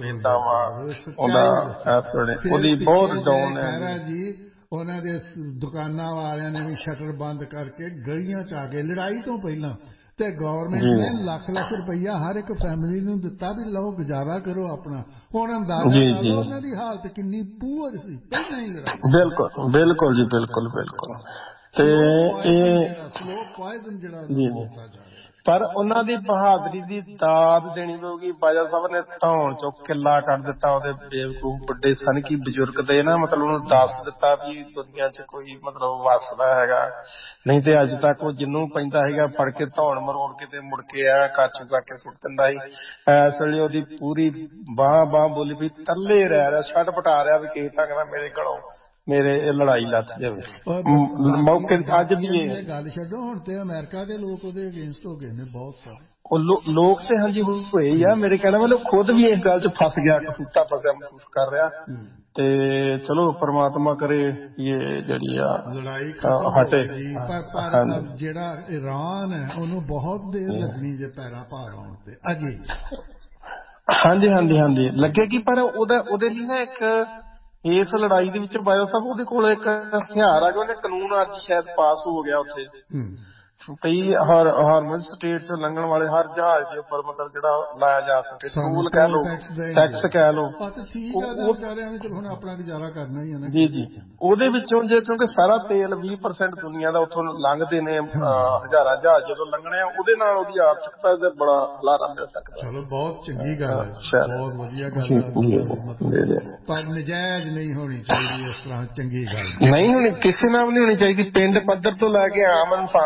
ਉਹਦੀ ਬਹੁਤ ਡਾਊਨ ਹੈ ਜੀ। ਉਹਨਾਂ ਦੇ ਦੁਕਾਨਾਂ ਵਾਲਿਆਂ ਨੇ ਵੀ ਸ਼ਟਰ ਬੰਦ ਕਰਕੇ ਗਲੀਆਂ ਚ ਆ ਗਏ ਲੜਾਈ ਤੋਂ ਪਹਿਲਾਂ ਤੇ ਗਵਰਨਮੈਂਟ ਨੇ ਲੱਖ ਲੱਖ ਰੁਪਈਆ ਹਰ ਇੱਕ ਫੈਮਿਲੀ ਨੂੰ ਦਿੱਤਾ ਵੀ ਲਓ ਗੁਜ਼ਾਰਾ ਕਰੋ ਆਪਣਾ। ਹੁਣ ਅੰਦਾਜ਼ਾ ਲਾ ਉਹਨਾਂ ਦੀ ਹਾਲਤ ਕਿੰਨੀ ਪੂਰ ਸੀ ਪਹਿਲਾਂ ਹੀ ਲੜਾਈ। ਬਿਲਕੁਲ ਬਿਲਕੁਲ ਜੀ ਬਿਲਕੁਲ ਬਿਲਕੁਲ ਤੇ ਇਹ ਸਲੋ ਪੋਇਜ਼ਨ ਜਿਹੜਾ ਪਰ ਉਹਨਾਂ ਦੀ ਬਹਾਦਰੀ ਦੀ ਦਾਦ ਦੇਣੀ ਪਊਗੀ। ਬਾਜਵਾ ਸਾਹਿਬ ਨੇ ਧੌਣ ਚੋਂ ਕਿੱਲਾ ਕੱਢ ਦਿੱਤਾ ਉਹਦੇ ਬੇਵਕੂਫ ਵੱਡੇ ਸਨ ਕੀ ਬਜ਼ੁਰਗ ਦੇ ਨਾ ਮਤਲਬ ਉਹਨੂੰ ਦੱਸ ਦਿੱਤਾ ਵੀ ਦੁਨੀਆ ਚ ਕੋਈ ਮਤਲਬ ਵੱਸਦਾ ਹੈਗਾ ਨਹੀਂ ਤੇ ਅੱਜ ਤੱਕ ਉਹ ਜਿਹਨੂੰ ਪੈਂਦਾ ਹੈਗਾ ਫੜ ਕੇ ਧੌਣ ਮਰੋੜ ਕੇ ਤੇ ਮੁੜ ਕੇ ਆ ਕਾਚੂ ਕਰਕੇ ਸੁੱਟ ਦਿੰਦਾ ਸੀ। ਇਸ ਵੇਲੇ ਉਹਦੀ ਪੂਰੀ ਬਾਂਹ ਬਾਂਹ ਬੋਲੀ ਵੀ ਤੱਲੇ ਰਹਿ ਰਿਹਾ ਛੱਡ ਪਟਾ ਰਿਹਾ ਵੀ ਕਿਸੇ ਢੰਗ ਨਾਲ ਮੇਰੇ ਘਰੋਂ ਮੇਰੇ ਇਹ ਲੜਾਈ ਲੱਥ ਜਾਵੇ ਮੌਕੇ ਅੱਜ ਵੀ ਇਹ ਗੱਲ ਛੱਡੋ ਹੁਣ ਤੇ ਅਮਰੀਕਾ ਦੇ ਲੋਕ ਉਹਦੇ ਅਗੇਂਸਟ ਹੋ ਗਏ ਨੇ ਬਹੁਤ ਸਾਰੇ ਉਹ ਲੋਕ ਤੇ ਹਾਂਜੀ ਹੋਏ ਹੀ ਆ ਮੇਰੇ ਕਹਿਣਾ ਮਤਲਬ ਖੁਦ ਵੀ ਇਸ ਗੱਲ ਚ ਫਸ ਗਿਆ ਕਸੂਤਾ ਫਸਿਆ ਮਹਿਸੂਸ ਕਰ ਰਿਹਾ ਤੇ ਚਲੋ ਪ੍ਰਮਾਤਮਾ ਕਰੇ ਇਹ ਜਿਹੜੀ ਆ ਲੜਾਈ ਹਟੇ। ਪਰ ਜਿਹੜਾ ਈਰਾਨ ਹੈ ਉਹਨੂੰ ਬਹੁਤ ਦੇਰ ਲੱਗਣੀ ਜੇ ਪੈਰਾਂ ਭਾਰ ਆਉਣ ਤੇ ਅਜੇ ਹਾਂਜੀ ਹਾਂਜੀ ਹਾਂਜੀ ਲੱਗੇਗੀ ਪਰ ਉਹਦਾ ਉਹਦੇ ਲਈ ਨਾ ਇੱਕ ਇਸ ਲੜਾਈ ਦੇ ਵਿੱਚ ਬਾਜਵਾ ਸਾਹਿਬ ਉਹਦੇ ਕੋਲ ਇੱਕ ਹਥਿਆਰ ਆ ਗਿਆ ਉਹਨੇ ਕਾਨੂੰਨ ਅੱਜ ਸ਼ਾਇਦ ਪਾਸ ਹੋ ਗਿਆ ਉੱਥੇ ਕਈ ਹਰ ਹਾਰਮਨ ਸਟੇਟ ਚ ਲੰਘਣ ਵਾਲੇ ਹਰ ਜਹਾਜ਼ ਦੇ ਉੱਪਰ ਮਤਲਬ ਜਿਹੜਾ ਲਾਇਆ ਜਾ ਸਕੇ ਟੂਲ ਕਹਿ ਲਓ ਟੈਕਸ ਕਹਿ ਲਓ ਹੁਣ ਆਪਣਾ ਗੁਜ਼ਾਰਾ ਕਰਨਾ ਹੀ ਹੈ ਜੀ ਜੀ ਉਹਦੇ ਵਿੱਚੋਂ ਜੇ ਕਿਉਂਕਿ ਸਾਰਾ ਤੇਲ ਵੀਹ ਪਰਸੈਂਟ ਦੁਨੀਆ ਦਾ ਉੱਥੋਂ ਲੰਘਦੇ ਨੇ ਹਜ਼ਾਰਾਂ ਜਹਾਜ਼ ਜਦੋਂ ਲੰਘਣੇ ਆ ਉਹਦੇ ਨਾਲ ਉਹਦੀ ਆਰਥਿਕਤਾ ਤੇ ਬੜਾ ਹੁਲਾਰਾ ਮਿਲ ਸਕਦਾ। ਚਲੋ ਬਹੁਤ ਚੰਗੀ ਗੱਲ ਹੈ ਬਹੁਤ ਵਧੀਆ ਗੱਲ ਪਰ ਨਜਾਇਜ਼ ਨਹੀਂ ਹੋਣੀ ਚਾਹੀਦੀ ਇਸ ਤਰ੍ਹਾਂ ਚੰਗੀ ਗੱਲ ਨਹੀਂ ਹੋਣੀ ਕਿਸੇ ਨਾਲ ਵੀ ਨਹੀਂ ਹੋਣੀ ਚਾਹੀਦੀ ਪਿੰਡ ਪੱਧਰ ਤੋਂ ਲੈ ਕੇ ਆਮ ਇਨਸਾਨ ਤੋਂ ਲੈ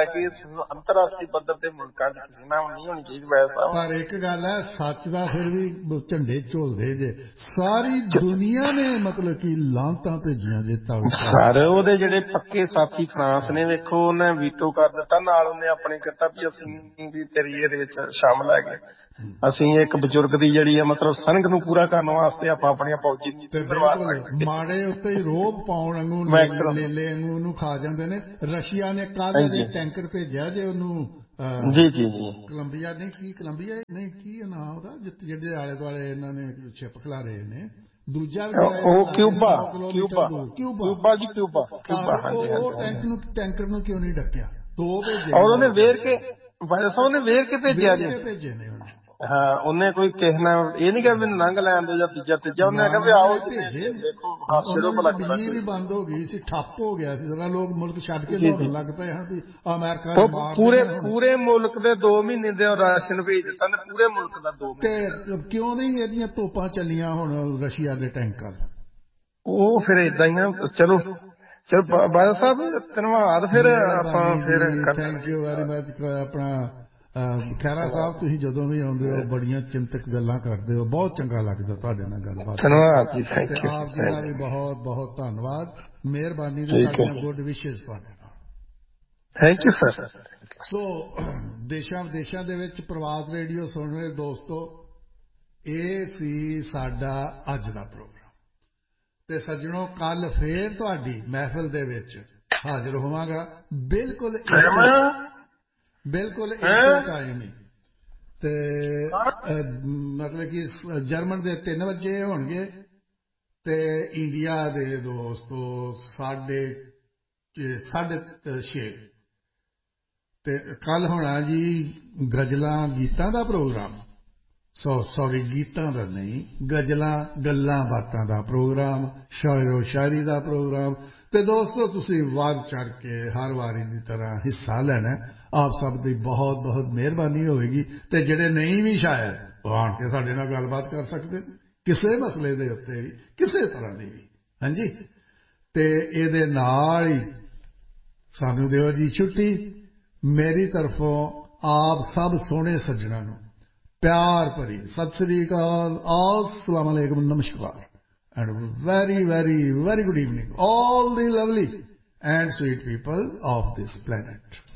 ਲੈ ਕੇ ਅੰਤਰਰਾਸ਼ਟਰੀ ਪੱਧਰ ਤੇ ਮੁਲਕਾਂ ਚ ਕਿਸੇ ਨਾਲ ਨਹੀਂ ਹੋਣੀ ਚਾਹੀਦੀ ਵੈਸਾ। ਪਰ ਇੱਕ ਗੱਲ ਹੈ ਸੱਚ ਦਾ ਫਿਰ ਵੀ ਝੰਡੇ ਝੋਲਦੇ ਜੇ ਸਾਰੀ ਦੁਨੀਆ ਨੇ ਮਤਲਬ ਕਿ ਲਾਂਤਾਂ ਭੇਜੀਆਂ ਜੇ ਸਰ। ਉਹਦੇ ਜਿਹੜੇ ਪੱਕੇ ਸਾਥੀ ਫਰਾਂਸ ਨੇ ਵੇਖੋ ਉਹਨੇ ਵੀਟੋ ਕਰ ਦਿੱਤਾ, ਨਾਲ ਉਹਨੇ ਆਪਣੇ ਕੀਤਾ ਵੀ ਅਸੀਂ ਵੀ ਤੇਰੀ ਇਹਦੇ ਵਿੱਚ ਸ਼ਾਮਲ ਹੈਗੇ। ਅਸੀਂ ਇੱਕ ਬਜ਼ੁਰਗ ਦੀ ਜਿਹੜੀ ਹੈ ਮਤਲਬ ਸੰਗ ਨੂੰ ਪੂਰਾ ਕਰਨ ਵਾਸਤੇ ਆਪਾਂ ਆਪਣੀਆਂ ਫੌਜੀ ਮਾੜੇ ਉੱਤੇ ਹੀ ਰੋਬ ਪਾਉਣ ਵਾਂਗੂ ਲੇਲੇ ਵਾਂਗੂ ਉਹਨੂੰ ਖਾ ਜਾਂਦੇ ਨੇ। ਰਸ਼ੀਆ ਨੇ ਕੱਲ੍ਹ ਜੇ ਟੈਂਕਰ ਭੇਜਿਆ ਜੇ ਉਹਨੂੰ ਜੀ ਜੀ ਜੀ ਕੋਲੰਬੀਆ ਨਹੀਂ ਕੀ ਕੋਲੰਬੀਆ ਨਹੀਂ ਕੀ ਨਾਮ ਉਹਦਾ ਜਿਹੜੇ ਆਲੇ ਦੁਆਲੇ ਇਹਨਾਂ ਨੇ ਸ਼ਿਪ ਖਿਲਾਰੇ ਨੇ। ਦੂਜਾ ਉਹ ਕਿਊਬਾ ਕਿਊਬਾ ਕਿਊਬਾ ਜੀ ਕਿਊਬਾ ਕਿਊਬਾ। ਉਹ ਟੈਂਕ ਨੂੰ ਟੈਂਕਰ ਨੂੰ ਕਿਉਂ ਨਹੀਂ ਡੱਕਿਆ? ਦੋ ਭੇਜੇ ਔਰ ਉਹਨੇ ਵੇਰ ਕੇ ਉਹਨੇ ਵੇਰ ਕੇ ਭੇਜਿਆ ਜੀ। ਭੇਜੇ ਨੇ ਉਹਨੇ। ਹਾਂ ਉਹਨੇ ਕੋਈ ਕਿਸੇ ਨਾਲ ਇਹ ਨੀ ਕਿਹਾ ਮੈਨੂੰ ਲੰਘ ਲੈਣ ਦੋ ਜਾਂ ਤੀਜਾ ਤੀਜਾ ਉਹਨੇ ਕਿਹਾ ਵੀ ਆਓ ਦੇਖੋ। ਬਿਜਲੀ ਵੀ ਬੰਦ ਹੋ ਗਈ ਸੀ, ਠੱਪ ਹੋ ਗਿਆ ਸੀ ਜਰਾ, ਲੋਕ ਮੁਲਕ ਛੱਡ ਕੇ ਦੌੜਨ ਲੱਗ ਪਏ ਹਨ ਵੀ ਅਮਰੀਕਾ ਪੂਰੇ ਪੂਰੇ ਮੁਲਕ ਦੇ ਦੋ ਮਹੀਨੇ ਦੇ ਰਾਸ਼ਨ ਭੇਜ ਦਿੱਤਾ ਨੇ ਪੂਰੇ ਮੁਲਕ ਦਾ ਦੋ ਤੇ ਕਿਉਂ ਨਹੀਂ ਇਹਦੀਆਂ ਤੋਪਾਂ ਚੱਲੀਆਂ ਹੁਣ ਰਸ਼ੀਆ ਦੇ ਟੈਂਕਾਂ? ਉਹ ਫਿਰ ਏਦਾਂ ਹੀ ਆ। ਚਲੋ ਚਲੋ ਬਾਦਲ ਸਾਹਿਬ ਧੰਨਵਾਦ। ਫਿਰ ਆਪਾਂ ਫਿਰ ਥੈਂਕ ਯੂ ਵੈਰੀ ਮਚ। ਆਪਣਾ ਖਹਿਰਾ ਸਾਹਿਬ ਤੁਸੀਂ ਜਦੋਂ ਵੀ ਆਉਂਦੇ ਹੋ ਬੜੀਆਂ ਚਿੰਤਕ ਗੱਲਾਂ ਕਰਦੇ ਹੋ, ਬਹੁਤ ਚੰਗਾ ਲੱਗਦਾ ਤੁਹਾਡੇ ਨਾਲ ਗੱਲਬਾਤ। ਧੰਨਵਾਦ ਜੀ, ਥੈਂਕ ਯੂ। ਆਪ ਜੀ ਦਾ ਵੀ ਬਹੁਤ ਬਹੁਤ ਧੰਨਵਾਦ, ਮਿਹਰਬਾਨੀ ਦੀ ਸਾਡੀਆਂ ਗੁੱਡ ਵਿਸ਼ੇਸ ਤੁਹਾਡੇ ਨਾਲ। Thank you sir. ਸੋ ਦੇਸ਼ਾਂ ਵਿਦੇਸ਼ਾਂ ਦੇ ਵਿੱਚ ਪ੍ਰਵਾਸ ਰੇਡੀਓ ਸੁਣ ਰਹੇ ਦੋਸਤੋ, ਇਹ ਸੀ ਸਾਡਾ ਅੱਜ ਦਾ ਪ੍ਰੋਗਰਾਮ। ਤੇ ਸੱਜਣੋ ਕੱਲ ਫੇਰ ਤੁਹਾਡੀ ਮਹਿਫਿਲ ਦੇ ਵਿੱਚ ਹਾਜ਼ਰ ਹੋਵਾਂਗਾ ਬਿਲਕੁਲ ਬਿਲਕੁਲ ਇੱਕੋ ਟਾਈਮ ਹੀ। ਤੇ ਮਤਲਬ ਕਿ ਜਰਮਨ ਦੇ ਤਿੰਨ ਵਜੇ ਹੋਣਗੇ ਤੇ ਇੰਡੀਆ ਦੇ ਦੋਸਤੋ ਸਾਢੇ ਸਾਢੇ ਛੇ। ਤੇ ਕੱਲ ਹੋਣਾ ਜੀ ਗਜ਼ਲਾਂ ਗੀਤਾਂ ਦਾ ਪ੍ਰੋਗਰਾਮ। ਸੋ ਸੌਰੀ ਗੀਤਾਂ ਦਾ ਨਹੀਂ, ਗਜ਼ਲਾਂ ਗੱਲਾਂ ਬਾਤਾਂ ਦਾ ਪ੍ਰੋਗਰਾਮ, ਸ਼ਾਇਰੋ ਸ਼ਾਇਰੀ ਦਾ ਪ੍ਰੋਗਰਾਮ। ਤੇ ਦੋਸਤੋ ਤੁਸੀਂ ਵੱਧ ਚੜ੍ਹ ਕੇ ਹਰ ਵਾਰੀ ਦੀ ਤਰ੍ਹਾਂ ਹਿੱਸਾ ਲੈਣਾ। ਆਪ ਸਭ ਦੀ ਬਹੁਤ ਬਹੁਤ ਮਿਹਰਬਾਨੀ ਹੋਵੇਗੀ। ਤੇ ਜਿਹੜੇ ਨਹੀਂ ਵੀ ਸ਼ਾਇਰ ਉਹ ਆਣ ਕੇ ਸਾਡੇ ਨਾਲ ਗੱਲਬਾਤ ਕਰ ਸਕਦੇ ਕਿਸੇ ਮਸਲੇ ਦੇ ਉੱਤੇ ਵੀ, ਕਿਸੇ ਤਰ੍ਹਾਂ ਦੀ ਵੀ। ਹਾਂਜੀ, ਤੇ ਇਹਦੇ ਨਾਲ ਹੀ ਸਾਨੂੰ ਦਿਓ ਜੀ ਛੁੱਟੀ। ਮੇਰੀ ਤਰਫੋਂ ਆਪ ਸਭ ਸੋਹਣੇ ਸੱਜਣਾਂ ਨੂੰ ਪਿਆਰ ਭਰੀ ਸਤਿ ਸ੍ਰੀ ਅਕਾਲ, अस्सलाम वालेकुम, नमस्कार and very very very good evening all the lovely and sweet people of this planet.